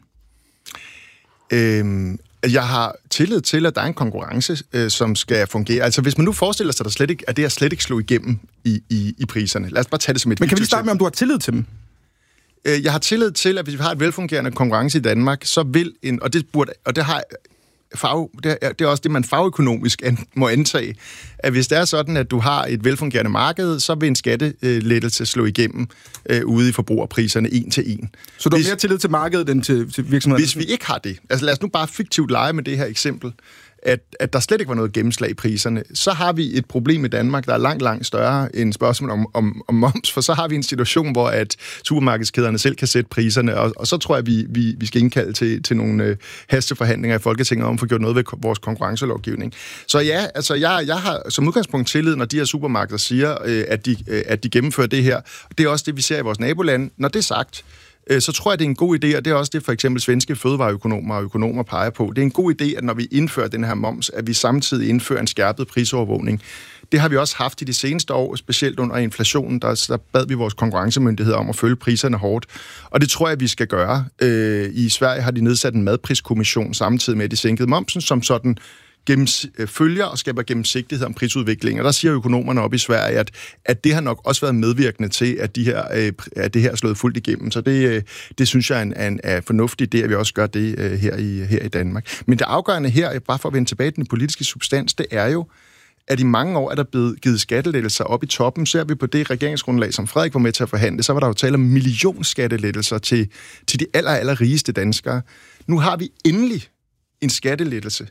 Øhm, jeg har tillid til, at der er en konkurrence, øh, som skal fungere. Altså, hvis man nu forestiller sig, at, der slet ikke, at det her slet ikke slog igennem i, i, i priserne. Lad os bare tage det som et... Men kan vi starte med, om du har tillid til dem? Jeg har tillid til, at hvis vi har et velfungerende konkurrence i Danmark, så vil en, og det burde, og det har fag, det er, det er også det, man fagøkonomisk an, må antage, at hvis det er sådan, at du har et velfungerende marked, så vil en skattelettelse slå igennem øh, ude i forbrugerpriserne en til en. Så du har mere tillid til markedet end til, til virksomheden? Hvis vi ikke har det, altså lad os nu bare fiktivt lege med det her eksempel, at, at der slet ikke var noget gennemslag i priserne, så har vi et problem i Danmark, der er langt, langt større end spørgsmål om, om, om moms, for så har vi en situation, hvor at supermarkedskæderne selv kan sætte priserne, og, og så tror jeg, vi, vi, vi skal indkalde til, til nogle øh, hasteforhandlinger i Folketinget om at få gjort noget ved vores konkurrencelovgivning. Så ja, altså jeg, jeg har som udgangspunkt tillid, når de her supermarkeder siger, øh, at, de, øh, at de gennemfører det her. Det er også det, vi ser i vores nabolande. Når det er sagt, så tror jeg, det er en god idé, og det er også det, for eksempel svenske fødevareøkonomer og økonomer peger på. Det er en god idé, at når vi indfører den her moms, at vi samtidig indfører en skærpet prisovervågning. Det har vi også haft i de seneste år, specielt under inflationen, der, der bad vi vores konkurrencemyndigheder om at følge priserne hårdt. Og det tror jeg, vi skal gøre. Øh, I Sverige har de nedsat en madpriskommission samtidig med, at de sænkede momsen, som sådan gennems, følger og skaber gennemsigtighed om prisudvikling. Og der siger økonomerne op i Sverige, at, at det har nok også været medvirkende til, at, de her, øh, at det her er slået fuldt igennem. Så det, øh, det synes jeg er en, en, en fornuftig idé, at vi også gør det øh, her, i, her i Danmark. Men det afgørende her, bare for at vende tilbage til den politiske substans, det er jo, at i mange år er der blevet givet skattelettelser op i toppen. Ser vi på det regeringsgrundlag, som Frederik var med til at forhandle, så var der jo tale om millionskattelettelser til, til de aller, aller rigeste danskere. Nu har vi endelig en skattelettelse,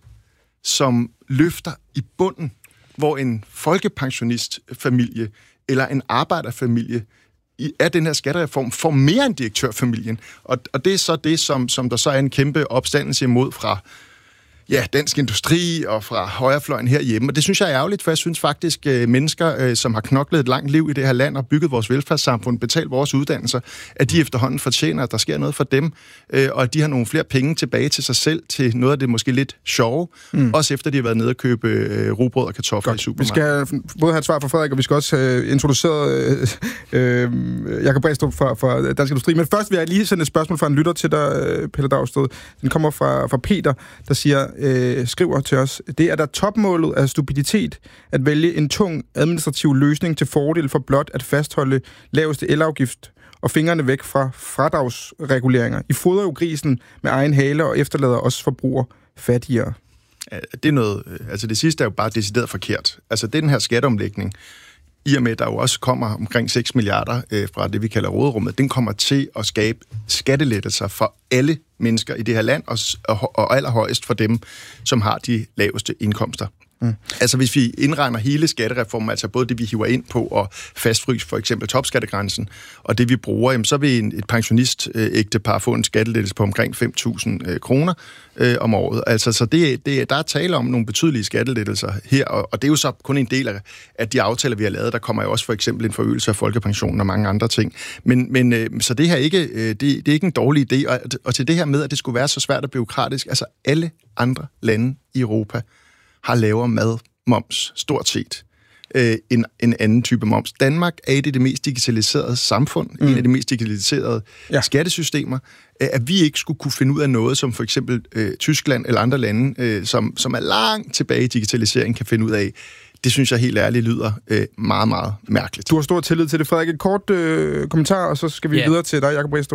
som løfter i bunden, hvor en folkepensionistfamilie eller en arbejderfamilie i, af den her skattereform får mere end direktørfamilien. Og, og det er så det, som, som der så er en kæmpe opstandelse imod fra ja, Dansk Industri og fra højrefløjen herhjemme. Og det synes jeg er ærgerligt, for jeg synes faktisk, at mennesker, som har knoklet et langt liv i det her land og bygget vores velfærdssamfund, betalt vores uddannelser, at de efterhånden fortjener, at der sker noget for dem, og at de har nogle flere penge tilbage til sig selv, til noget af det måske lidt sjove, mm. også efter de har været nede og købe rugbrød og kartofler Godt. i supermarkedet. Vi skal både have et svar fra Frederik, og vi skal også have introduceret øh, øh, Jakob Bræstrup fra, fra Dansk Industri. Men først vil jeg lige sende et spørgsmål fra en lytter til dig, Pelle Dragsted. Den kommer fra, fra Peter, der siger, Øh, skriver til os, det er der topmålet af stupiditet at vælge en tung administrativ løsning til fordel for blot at fastholde laveste elafgift og fingrene væk fra fradragsreguleringer. I fodrer jo grisen med egen hale og efterlader os forbrugere fattigere. Ja, det er noget, altså det sidste er jo bare decideret forkert. Altså den her skatteomlægning, i og med, at der jo også kommer omkring seks milliarder øh, fra det, vi kalder råderummet, den kommer til at skabe skattelettelser for alle mennesker i det her land, og, og, og allerhøjest for dem, som har de laveste indkomster. Mm. Altså hvis vi indregner hele skattereformen, altså både det, vi hiver ind på og fastfryse for eksempel topskattegrænsen, og det, vi bruger, jamen, så vil en, et pensionist-ægtepar få en skattelettelse på omkring fem tusind øh, kroner øh, om året. Altså, så det, det, der er tale om nogle betydelige skattelettelser her, og, og det er jo så kun en del af, af de aftaler, vi har lavet. Der kommer jo også for eksempel en forøgelse af folkepensionen og mange andre ting. Men, men øh, så det her ikke, øh, det, det er ikke en dårlig idé, og, og til det her med, at det skulle være så svært og bureaukratisk, altså alle andre lande i Europa har lavere madmoms, stort set, øh, en, en anden type moms. Danmark er et af de mest digitaliserede samfund, mm. en af de mest digitaliserede ja. skattesystemer, øh, at vi ikke skulle kunne finde ud af noget, som for eksempel øh, Tyskland eller andre lande, øh, som, som er langt tilbage i digitalisering, kan finde ud af. Det synes jeg helt ærligt lyder øh, meget, meget mærkeligt. Du har stor tillid til det, Frederik. Et kort øh, kommentar, og så skal vi yeah. videre til dig, Jakob Bræstrup.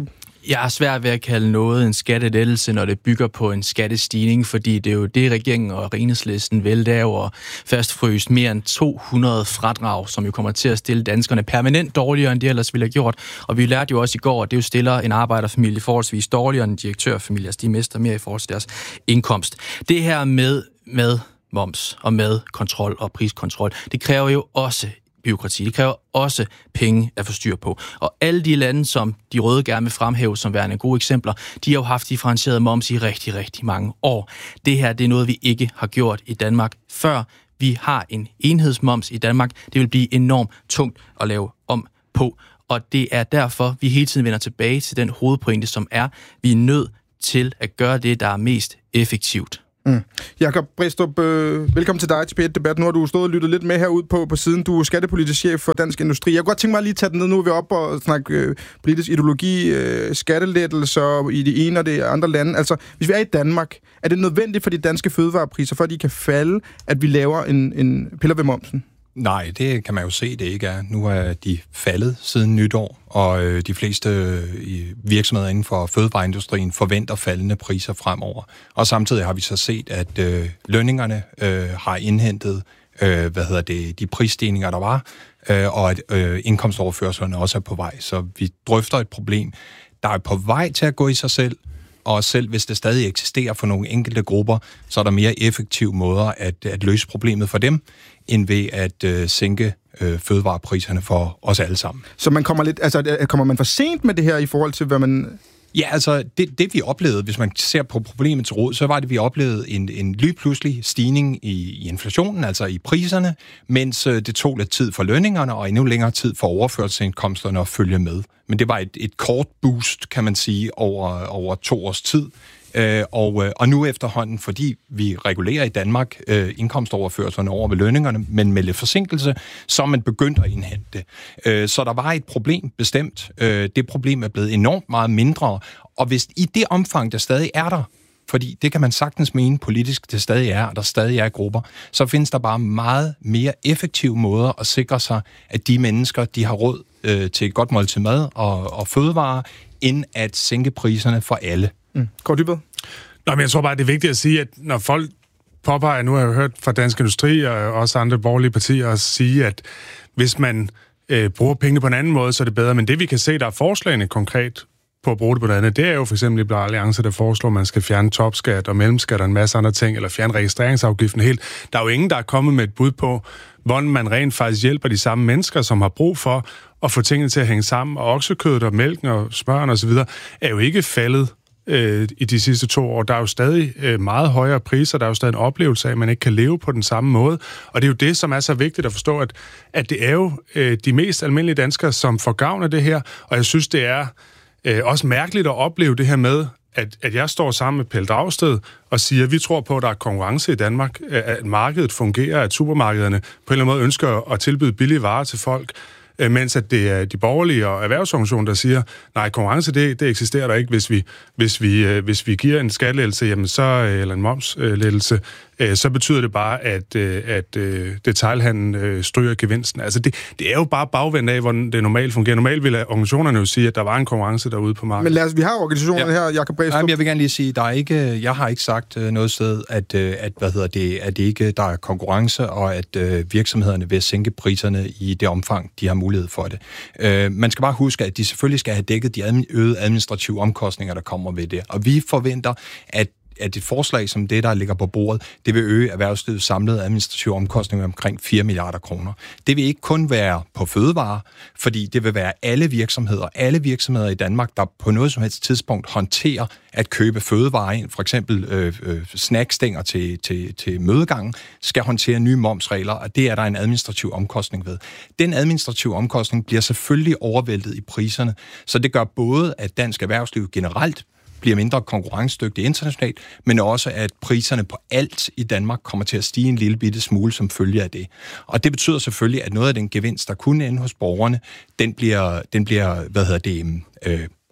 Jeg er svært ved at kalde noget en skattelettelse, når det bygger på en skattestigning, fordi det er jo det, regeringen og Enhedslisten vil, det er jo at fastfryse mere end to hundrede fradrag, som jo kommer til at stille danskerne permanent dårligere, end de ellers ville have gjort. Og vi lærte jo også i går, at det jo stiller en arbejderfamilie forholdsvis dårligere end en direktørfamilie, altså de mister mere i forhold til deres indkomst. Det her med, med moms og med kontrol og priskontrol, det kræver jo også bureaukrati. Det kræver også penge at få styr på. Og alle de lande, som de røde gerne vil fremhæve som værende gode eksempler, de har jo haft differentieret moms i rigtig, rigtig mange år. Det her, det er noget, vi ikke har gjort i Danmark før. Vi har en enhedsmoms i Danmark. Det vil blive enormt tungt at lave om på. Og det er derfor, vi hele tiden vender tilbage til den hovedpointe, som er, vi er nødt til at gøre det, der er mest effektivt. Mm. Jakob Bristrup, øh, velkommen til dig til P et Debat. Nu har du stået og lyttet lidt med herude på, på siden. Du er skattepolitisk chef for Dansk Industri. Jeg kunne godt tænke mig at lige tage den ned. Nu er vi oppe og snakke øh, politisk ideologi, øh, skattelettelser i de ene og de andre lande. Altså, hvis vi er i Danmark, er det nødvendigt for de danske fødevarepriser, for at de kan falde, at vi laver en, en piller ved momsen? Nej, det kan man jo se, det ikke er. Nu er de faldet siden nytår, og øh, de fleste øh, virksomheder inden for fødevareindustrien forventer faldende priser fremover. Og samtidig har vi så set, at øh, lønningerne øh, har indhentet øh, hvad hedder det, de prisstigninger, der var, øh, og at øh, indkomstoverførslerne også er på vej. Så vi drøfter et problem, der er på vej til at gå i sig selv, og selv hvis det stadig eksisterer for nogle enkelte grupper, så er der mere effektive måder at, at løse problemet for dem, end ved at øh, sænke øh, fødevarepriserne for os alle sammen. Så man kommer lidt, altså kommer man for sent med det her i forhold til, hvad man... Ja, altså det, det vi oplevede, hvis man ser på problemets rod, så var det, vi oplevede en, en lige pludselig stigning i, i inflationen, altså i priserne, mens øh, det tog lidt tid for lønningerne, og endnu længere tid for overførselsindkomsterne at følge med. Men det var et, et kort boost, kan man sige, over, over to års tid. Øh, og, og nu efterhånden, fordi vi regulerer i Danmark øh, indkomstoverførslerne over ved lønningerne, men med lidt forsinkelse, så er man begyndt at indhente det. Øh, så der var et problem bestemt. Øh, det problem er blevet enormt meget mindre, og hvis i det omfang, der stadig er der, fordi det kan man sagtens mene politisk, det stadig er, og der stadig er grupper, så findes der bare meget mere effektive måder at sikre sig, at de mennesker, de har råd øh, til et godt måltid mad og, og fødevarer, end at sænke priserne for alle. Mm. Kåre Dybvad? Nå, men jeg tror bare, det er vigtigt at sige, at når folk påpeger, nu har jeg jo hørt fra Dansk Industri og også andre borgerlige partier at sige, at hvis man øh, bruger penge på en anden måde, så er det bedre. Men det vi kan se, der er forslagene konkret på at bruge det på noget andet, det er jo for eksempel Liberal Alliance, der foreslår, at man skal fjerne topskat og mellemskat og en masse andre ting, eller fjerne registreringsafgiften helt. Der er jo ingen, der er kommet med et bud på, hvordan man rent faktisk hjælper de samme mennesker, som har brug for at få tingene til at hænge sammen. Og oksekødet og mælken og smøren og så videre er jo ikke faldet øh, i de sidste to år. Der er jo stadig øh, meget højere priser, der er jo stadig en oplevelse af, at man ikke kan leve på den samme måde. Og det er jo det, som er så vigtigt at forstå, at, at det er jo øh, de mest almindelige danskere, som får gavn af det her. Og jeg synes, det er øh, også mærkeligt at opleve det her med, at, at jeg står sammen med Pelle Dragsted og siger, at vi tror på, at der er konkurrence i Danmark, at markedet fungerer, at supermarkederne på en eller anden måde ønsker at tilbyde billige varer til folk, mens at det er de borgerlige og erhvervsorganisationer, der siger, nej, konkurrence, det, det eksisterer der ikke, hvis vi, hvis vi, hvis vi giver en skattelettelse, jamen så, eller en momslettelse, så betyder det bare, at, at detailhandlen stryger gevinsten. Altså det, det er jo bare bagvendt af, hvordan det normalt fungerer. Normalt ville organisationerne jo sige, at der var en konkurrence derude på markedet. Men lad os, vi har organisationerne ja. her, Jakob Bristrup. Jamen, jeg vil gerne lige sige, der er ikke, jeg har ikke sagt noget sted, at, at, hvad hedder det, at det ikke der er konkurrence, og at uh, virksomhederne vil sænke priserne i det omfang, de har mulighed for det. Uh, man skal bare huske, at de selvfølgelig skal have dækket de admi- øgede administrative omkostninger, der kommer ved det. Og vi forventer, at at et forslag som det, der ligger på bordet, det vil øge erhvervslivets samlede administrative omkostninger omkring fire milliarder kroner. Det vil ikke kun være på fødevarer, fordi det vil være alle virksomheder, alle virksomheder i Danmark, der på noget som helst tidspunkt håndterer at købe fødevarer ind, for eksempel øh, øh, snackstænger til, til, til mødegangen, skal håndtere nye momsregler, og det er der en administrativ omkostning ved. Den administrative omkostning bliver selvfølgelig overvæltet i priserne, så det gør både, at dansk erhvervsliv generelt bliver mindre konkurrencedygtig internationalt, men også at priserne på alt i Danmark kommer til at stige en lille bitte smule som følge af det. Og det betyder selvfølgelig, at noget af den gevinst, der kunne ende hos borgerne, den bliver, den bliver hvad hedder det, øh,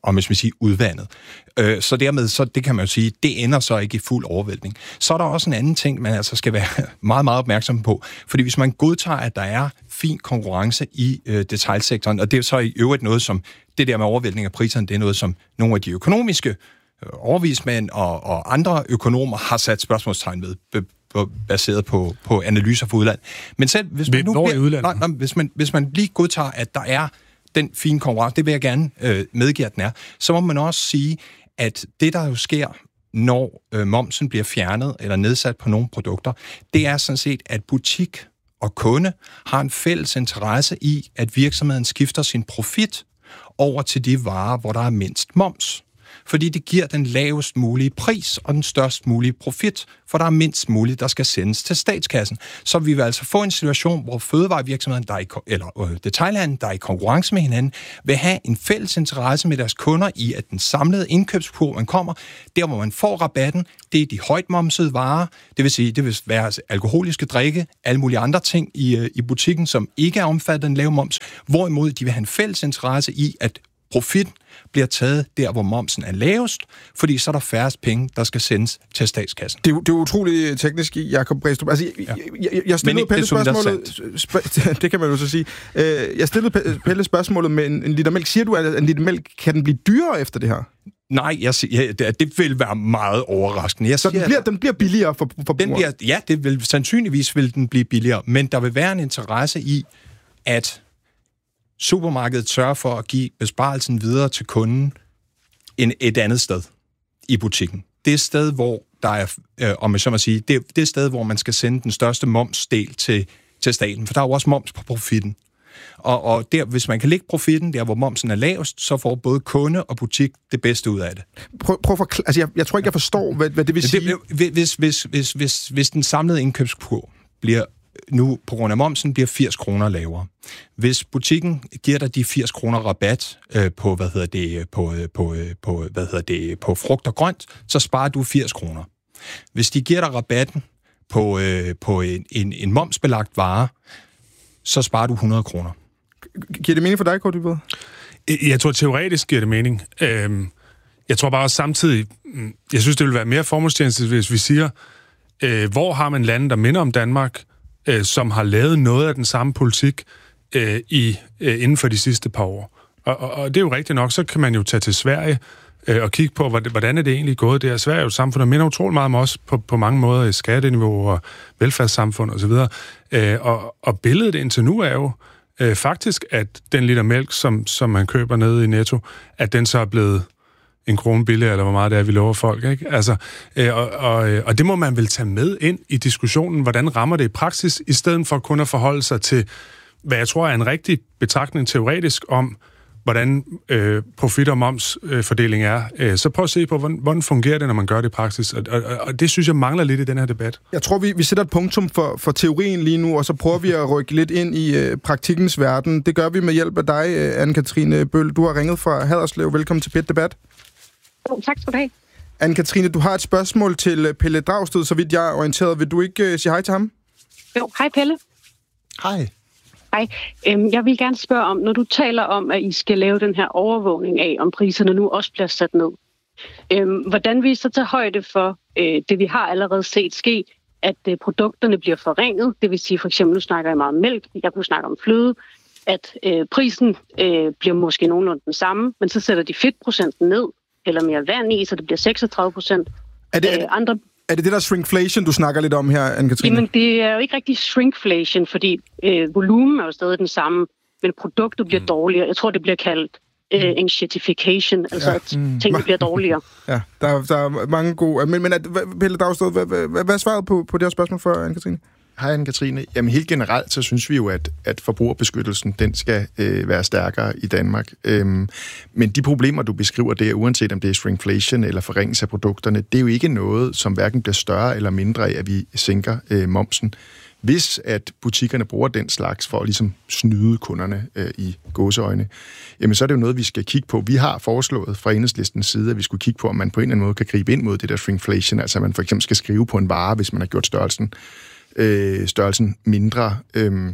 om man skal sige, udvandet. Øh, så dermed, så det kan man jo sige, det ender så ikke i fuld overvæltning. Så er der også en anden ting, man altså skal være meget, meget opmærksom på. Fordi hvis man godtager, at der er fin konkurrence i øh, detailsektoren, og det er så i øvrigt noget, som det der med overvæltning af priserne, det er noget, som nogle af de økonomiske øh, overvismænd og, og andre økonomer har sat spørgsmålstegn ved, be, be, baseret på, på analyser fra udlandet. Men selv hvis man nu Hvor i udlandet? Nej, nej, hvis, man, hvis man lige godtager, at der er den fine konkurrence, det vil jeg gerne øh, medgive, at den er, så må man også sige, at det, der jo sker, når øh, momsen bliver fjernet eller nedsat på nogle produkter, det er sådan set, at butik og kunde har en fælles interesse i, at virksomheden skifter sin profit over til de varer, hvor der er mindst moms. Fordi det giver den lavest mulige pris og den størst mulige profit, for der er mindst muligt, der skal sendes til statskassen. Så vi vil altså få en situation, hvor fødevarevirksomheden, der er i, eller øh, detailhandlen, der er i konkurrence med hinanden, vil have en fælles interesse med deres kunder i, at den samlede indkøbskurve, man kommer, der hvor man får rabatten, det er de højt momsede varer, det vil sige, det vil være altså alkoholiske drikke, alle mulige andre ting i, øh, i butikken, som ikke er omfattet af den lave moms, hvorimod de vil have en fælles interesse i, at profitten bliver taget der, hvor momsen er lavest, fordi så er der færrest penge, der skal sendes til statskassen. Det er, det er utroligt teknisk, Jakob Bræstrup. Altså, jeg, ja. jeg, jeg, jeg stillede Pelle spørgsmålet... Sp- det kan man jo så sige. Jeg stillede Pelle spørgsmålet med en, en liter mælk. Siger du, at en liter mælk kan den blive dyrere efter det her? Nej, jeg siger, ja, det, det vil være meget overraskende. Jeg så siger, den, bliver, den bliver billigere for, for den bliver, Ja, det vil, sandsynligvis vil den blive billigere, men der vil være en interesse i, at supermarkedet sørger for at give besparelsen videre til kunden en, et andet sted i butikken. Det er et sted, hvor der er, øh, om jeg så må sige, det er, det er et sted, hvor man skal sende den største momsdel til, til staten, for der er jo også moms på profitten. Og, og der, hvis man kan lægge profitten der, hvor momsen er lavest, så får både kunde og butik det bedste ud af det. Prøv, prøv for, altså jeg, jeg tror ikke, jeg forstår, hvad, hvad det vil sige. Det, hvis, hvis, hvis, hvis, hvis den samlede indkøbskurve bliver nu på grund af momsen bliver firs kroner lavere. Hvis butikken giver dig de firs kroner rabat øh, på hvad hedder det på på på hvad hedder det på frugt og grønt, så sparer du firs kroner. Hvis de giver dig rabatten på øh, på en, en en momsbelagt vare, så sparer du hundrede kroner. Giver det mening for dig, Kåre Dybvad? Jeg tror teoretisk giver det mening. Jeg tror bare også samtidig, jeg synes det vil være mere formålstjenligt, hvis vi siger, hvor har man lande, der minder om Danmark, som har lavet noget af den samme politik øh, i, øh, inden for de sidste par år. Og, og, og det er jo rigtigt nok, så kan man jo tage til Sverige øh, og kigge på, hvordan er det egentlig gået der. Sverige er jo et samfund, der minder utroligt meget om os på, på mange måder i skatteniveau og velfærdssamfund osv. Øh, og, og billedet indtil nu er jo øh, faktisk, at den liter mælk, som, som man køber nede i Netto, at den så er blevet en krone billigere, eller hvor meget det er, vi lover folk, ikke? Altså, øh, og, og, og det må man vel tage med ind i diskussionen, hvordan rammer det i praksis, i stedet for kun at forholde sig til, hvad jeg tror er en rigtig betragtning teoretisk om, hvordan øh, profit- og momsfordeling er. Øh, så prøv at se på, hvordan, hvordan fungerer det, når man gør det i praksis. Og, og, og det synes jeg mangler lidt i den her debat. Jeg tror, vi, vi sætter et punktum for, for teorien lige nu, og så prøver vi at rykke lidt ind i øh, praktikkens verden. Det gør vi med hjælp af dig, øh, Anne-Katrine Bøll. Du har ringet fra Haderslev. Velkommen til P et Debat. Oh, tak skal du have. Anne-Katrine, du har et spørgsmål til Pelle Dragsted, så vidt jeg er orienteret. Vil du ikke uh, sige hej til ham? Jo, hej Pelle. Hej. Hej. Øhm, jeg vil gerne spørge om, når du taler om, at I skal lave den her overvågning af, om priserne nu også bliver sat ned. Øhm, hvordan vil I så tage højde for øh, det, vi har allerede set ske, at øh, produkterne bliver forringet? Det vil sige, for eksempel, nu snakker jeg meget om mælk, jeg kunne snakke om fløde, at øh, prisen øh, bliver måske nogenlunde den samme, men så sætter de fedtprocenten ned, eller mere vand i, så det bliver seksogtredive procent. Er det, øh, andre... er det det der shrinkflation, du snakker lidt om her, Anne-Katrine? Jamen, det er jo ikke rigtig shrinkflation, fordi øh, volumen er jo stadig den samme, men produktet bliver mm. dårligere. Jeg tror, det bliver kaldt øh, enshittification, altså ja. at mm. tingene bliver dårligere. Ja, der, der er mange gode... Men, men at, Pelle Dragsted, hvad, hvad, hvad er svaret på, på det her spørgsmål for Anne-Katrine? Hej Anne-Katrine. Jamen helt generelt, så synes vi jo, at, at forbrugerbeskyttelsen, den skal øh, være stærkere i Danmark. Øhm, men de problemer, du beskriver der, uanset om det er shrinkflation eller forringelse af produkterne, det er jo ikke noget, som hverken bliver større eller mindre af, at vi sænker øh, momsen. Hvis at butikkerne bruger den slags for at ligesom snyde kunderne øh, i gåseøjne, jamen så er det jo noget, vi skal kigge på. Vi har foreslået fra Enhedslistens side, at vi skulle kigge på, om man på en eller anden måde kan gribe ind mod det der shrinkflation, altså at man for eksempel skal skrive på en vare, hvis man har gjort størrelsen Øh, størrelsen mindre. Øhm,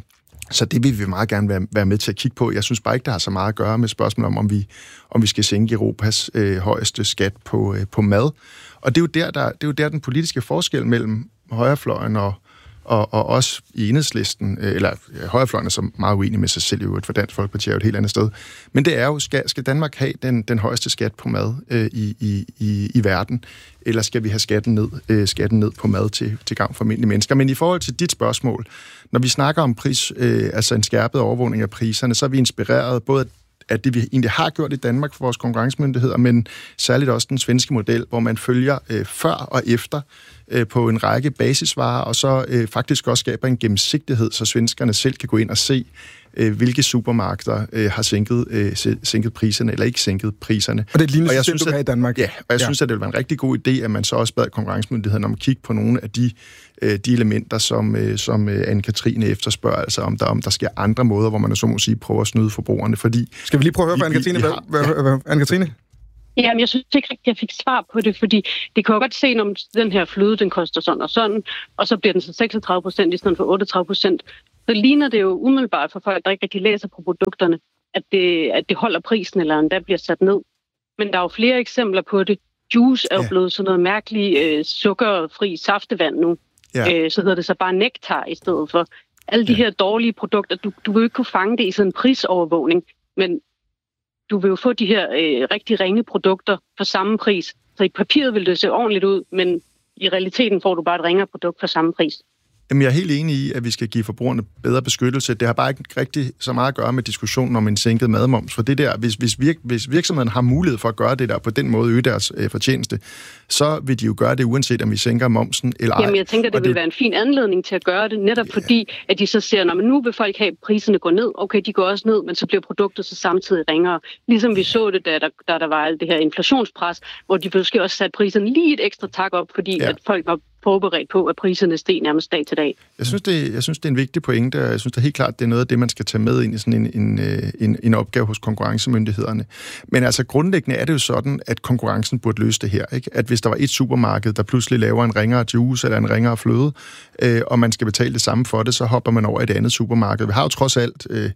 Så det vil vi meget gerne være, være med til at kigge på. Jeg synes bare ikke, det har så meget at gøre med spørgsmålet om, om vi, om vi skal sænke Europas øh, højeste skat på, øh, på mad. Og det er jo der, der, det er jo der den politiske forskel mellem højrefløjen og, og, og os i Enhedslisten, øh, eller ja, højrefløjen er så meget uenig med sig selv i øvrigt, for Dansk Folkeparti er jo et helt andet sted. Men det er jo, skal, skal Danmark have den, den højeste skat på mad øh, i, i, i, i verden, eller skal vi have skatten ned, øh, skatten ned på mad til, til gavn for almindelige mennesker? Men i forhold til dit spørgsmål, når vi snakker om pris, øh, altså en skærpet overvågning af priserne, så er vi inspireret både af det, vi egentlig har gjort i Danmark for vores konkurrencemyndigheder, men særligt også den svenske model, hvor man følger øh, før og efter øh, på en række basisvarer, og så øh, faktisk også skaber en gennemsigtighed, så svenskerne selv kan gå ind og se, øh, hvilke supermarkeder øh, har sænket, øh, sænket priserne, eller ikke sænket priserne. Og det er et lignende system, du har i Danmark. Ja, og jeg ja. synes, at det vil være en rigtig god idé, at man så også bad konkurrencemyndighederne om at kigge på nogle af de de elementer, som, som Anne-Katrine efterspørger, altså om der, om der sker andre måder, hvor man så må sige prøver at snyde forbrugerne, fordi... Skal vi lige prøve at høre fra Anne-Katrine? Har... Anne-Katrine? Jamen, jeg synes ikke rigtig, jeg fik svar på det, fordi det kan jo godt se, om den her fløde, den koster sådan og sådan, og så bliver den så seksogtredive procent i stedet for otteogtredive procent. Så ligner det jo umiddelbart for folk, der ikke rigtig læser på produkterne, at det, at det holder prisen, eller endda bliver sat ned. Men der er jo flere eksempler på det. Juice er jo ja. blevet sådan noget mærkeligt øh, sukkerfri saftevand nu. Ja. Øh, så hedder det så bare nektar i stedet for. Alle de ja. her dårlige produkter, du, du vil jo ikke kunne fange det i sådan en prisovervågning, men du vil jo få de her øh, rigtig ringe produkter for samme pris. Så i papiret vil det se ordentligt ud, men i realiteten får du bare et ringere produkt for samme pris. Jamen, jeg er helt enig i, at vi skal give forbrugerne bedre beskyttelse. Det har bare ikke rigtig så meget at gøre med diskussionen om en sænket madmoms. For det der, hvis, hvis, virk, hvis virksomheden har mulighed for at gøre det der på den måde, øge deres øh, fortjeneste, så vil de jo gøre det, uanset om vi sænker momsen eller ej. Jamen, jeg tænker, det vil det... være en fin anledning til at gøre det, netop ja. fordi, at de så siger, når nu vil folk have, priserne går ned. Okay, de går også ned, men så bliver produktet så samtidig ringere. Ligesom vi så det, da der, da der var alt det her inflationspres, hvor de måske også satte priserne lige et ekstra tak op, fordi ja. at folk var forberedt på, at priserne steg nærmest dag til dag. Jeg synes, det, jeg synes, det er en vigtig pointe, og jeg synes det er helt klart, det er noget af det, man skal tage med ind i sådan en, en, en, en opgave hos konkurrencemyndighederne. Men altså grundlæggende er det jo sådan, at konkurrencen burde løse det her. Ikke? At hvis der var et supermarked, der pludselig laver en ringere juice eller en ringere fløde, øh, og man skal betale det samme for det, så hopper man over i et andet supermarked. Vi har jo trods alt øh,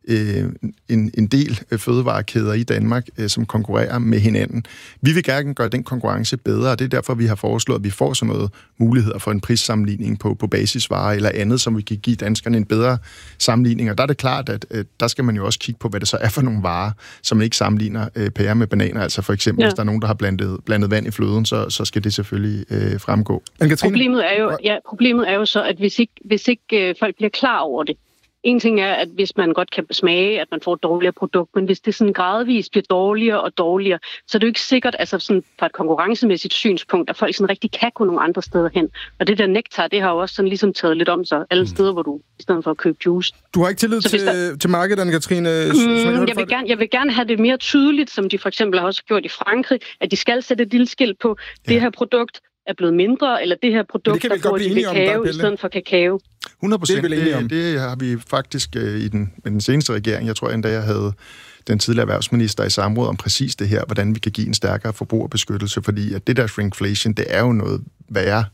en, en del fødevarekæder i Danmark, som konkurrerer med hinanden. Vi vil gerne gøre den konkurrence bedre, og det er derfor, vi har foreslået, at vi får sådan noget muligheder for en prissammenligning på, på basisvarer eller andet, som vi kan give danskerne en bedre sammenligning. Og der er det klart, at, at der skal man jo også kigge på, hvad det så er for nogle varer, som man ikke sammenligner øh, pærer med bananer. Altså for eksempel, ja. hvis der er nogen, der har blandet, blandet vand i fløden, så, så skal det selvfølgelig øh, fremgå. Problemet er jo, ja, problemet er jo så, at hvis ikke, hvis ikke øh, folk bliver klar over det, en ting er, at hvis man godt kan smage, at man får et dårligere produkt, men hvis det sådan gradvist bliver dårligere og dårligere, så er det jo ikke sikkert, altså sådan fra et konkurrencemæssigt synspunkt, at folk sådan rigtig kan gå nogle andre steder hen. Og det der nektar, det har jo også sådan ligesom taget lidt om sig alle steder, hvor du i stedet for at købe juice. Du har ikke tillid til, der... til markedet, Anne-Katrine? Mm, jeg, vil gerne, jeg vil gerne have det mere tydeligt, som de for eksempel har også gjort i Frankrig, at de skal sætte et lille skilt på, ja. det her produkt er blevet mindre, eller det her produkt, der får de kakao i stedet for kakao. hundrede procent. Det, det, det har vi faktisk øh, i den, med den seneste regering. Jeg tror endda, jeg havde den tidligere erhvervsminister i samråd om præcis det her, hvordan vi kan give en stærkere forbrugerbeskyttelse, fordi at det der shrinkflation, det er jo noget værre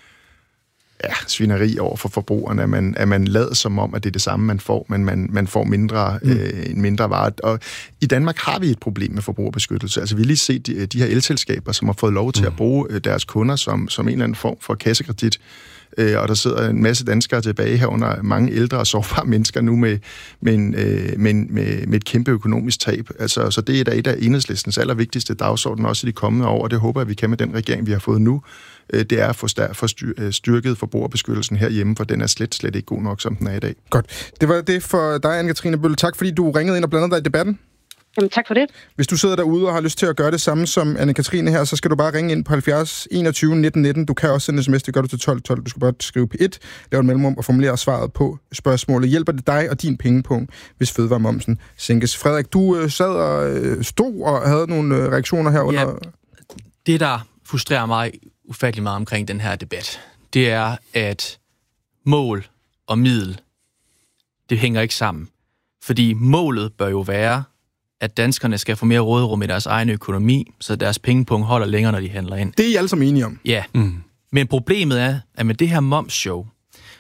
ja, svineri over for forbrugerne, at man, at man lader som om, at det er det samme, man får, men man, man får mindre, mm. øh, en mindre vare. Og i Danmark har vi et problem med forbrugerbeskyttelse. Altså vi har lige set de, de her elselskaber, som har fået lov til mm. at bruge øh, deres kunder som, som en eller anden form for kassekredit, øh, og der sidder en masse danskere tilbage herunder mange ældre og sårbare mennesker nu med, med, en, øh, med, med, med et kæmpe økonomisk tab. Altså, så det er da et af Enhedslistens allervigtigste dagsorden også i de kommende år, og det håber jeg, vi kan med den regering, vi har fået nu. Det er at få styrket forbrugerbeskyttelsen herhjemme, for den er slet, slet ikke god nok, som den er i dag. Godt. Det var det for dig, Anne-Katrine Bølle. Tak, fordi du ringede ind og blandede dig i debatten. Jamen, tak for det. Hvis du sidder derude og har lyst til at gøre det samme som Anne-Katrine her, så skal du bare ringe ind på halvfjerds enogtyve nitten nitten. Du kan også sende en sms, det gør du til tolv tolv. Du skal bare skrive P et, lave en mellemrum og formulere svaret på spørgsmålet. Hjælper det dig og din pengepunkt, hvis fødevaremomsen sænkes? Frederik, du øh, sad og øh, stod og havde nogle øh, reaktioner her under... Ja, det, der frustrerer mig ufattelig meget omkring den her debat, det er, at mål og middel, det hænger ikke sammen. Fordi målet bør jo være, at danskerne skal få mere råderum i deres egen økonomi, så deres pengepunkt holder længere, når de handler ind. Det er I alle sammen enige om. Ja, mm. men problemet er, at med det her momsshow,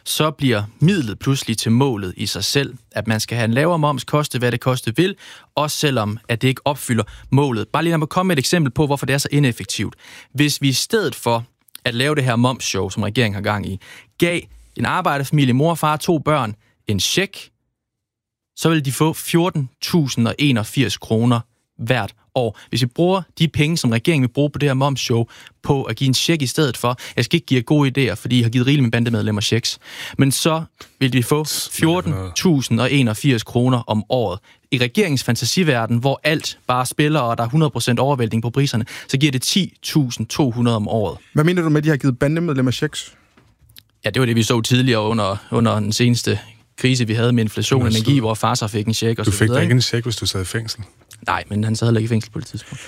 så bliver midlet pludselig til målet i sig selv. At man skal have en lavere moms, koste hvad det koste vil, også selvom at det ikke opfylder målet. Bare lige lad mig komme med et eksempel på, hvorfor det er så ineffektivt. Hvis vi i stedet for at lave det her momsshow, som regeringen har gang i, gav en arbejderfamilie, mor og far, to børn, en check, så vil de få fjorten tusind enogfirs kroner hvert år. Hvis vi bruger de penge, som regeringen vil bruge på det her momsshow, på at give en check i stedet for, jeg skal ikke give gode idéer, fordi jeg har givet rigeligt med bandemedlemmer checks, men så vil de få fjorten tusind enogfirs kroner om året. I regeringens fantasiverden, hvor alt bare spiller, og der er hundrede procent overvæltning på priserne, så giver det ti tusind to hundrede om året. Hvad mener du med, at de har givet bandemedlemmer checks? Ja, det var det, vi så tidligere under, under den seneste krise, vi havde med inflation og energi, hvor far så fik en check. Og du så fik videre, da ikke en check, hvis du sad i fængsel? Nej, men han sad heller ikke i fængsel på det tidspunkt.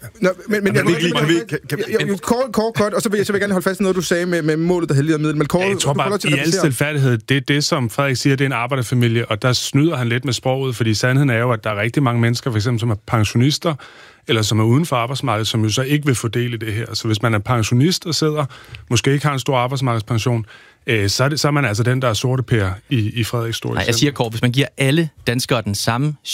Kort, kort, kort, og så vil jeg, så vil jeg gerne holde fast i noget, du sagde med, med målet, der helliger middel. Men kort, ja, jeg tror bare, i al stilfærdighed, det er det, som Frederik siger, det er en arbejderfamilie, og der snyder han lidt med sproget, fordi sandheden er jo, at der er rigtig mange mennesker, for eksempel, som er pensionister, eller som er uden for arbejdsmarkedet, som jo så ikke vil få del i det her. Så hvis man er pensionist og sidder, måske ikke har en stor arbejdsmarkedspension, øh, så, er det, så er man altså den, der er sorte pære i, i Frederiks store. Nej, jeg siger, Kåre, hvis man giver alle danskere den samme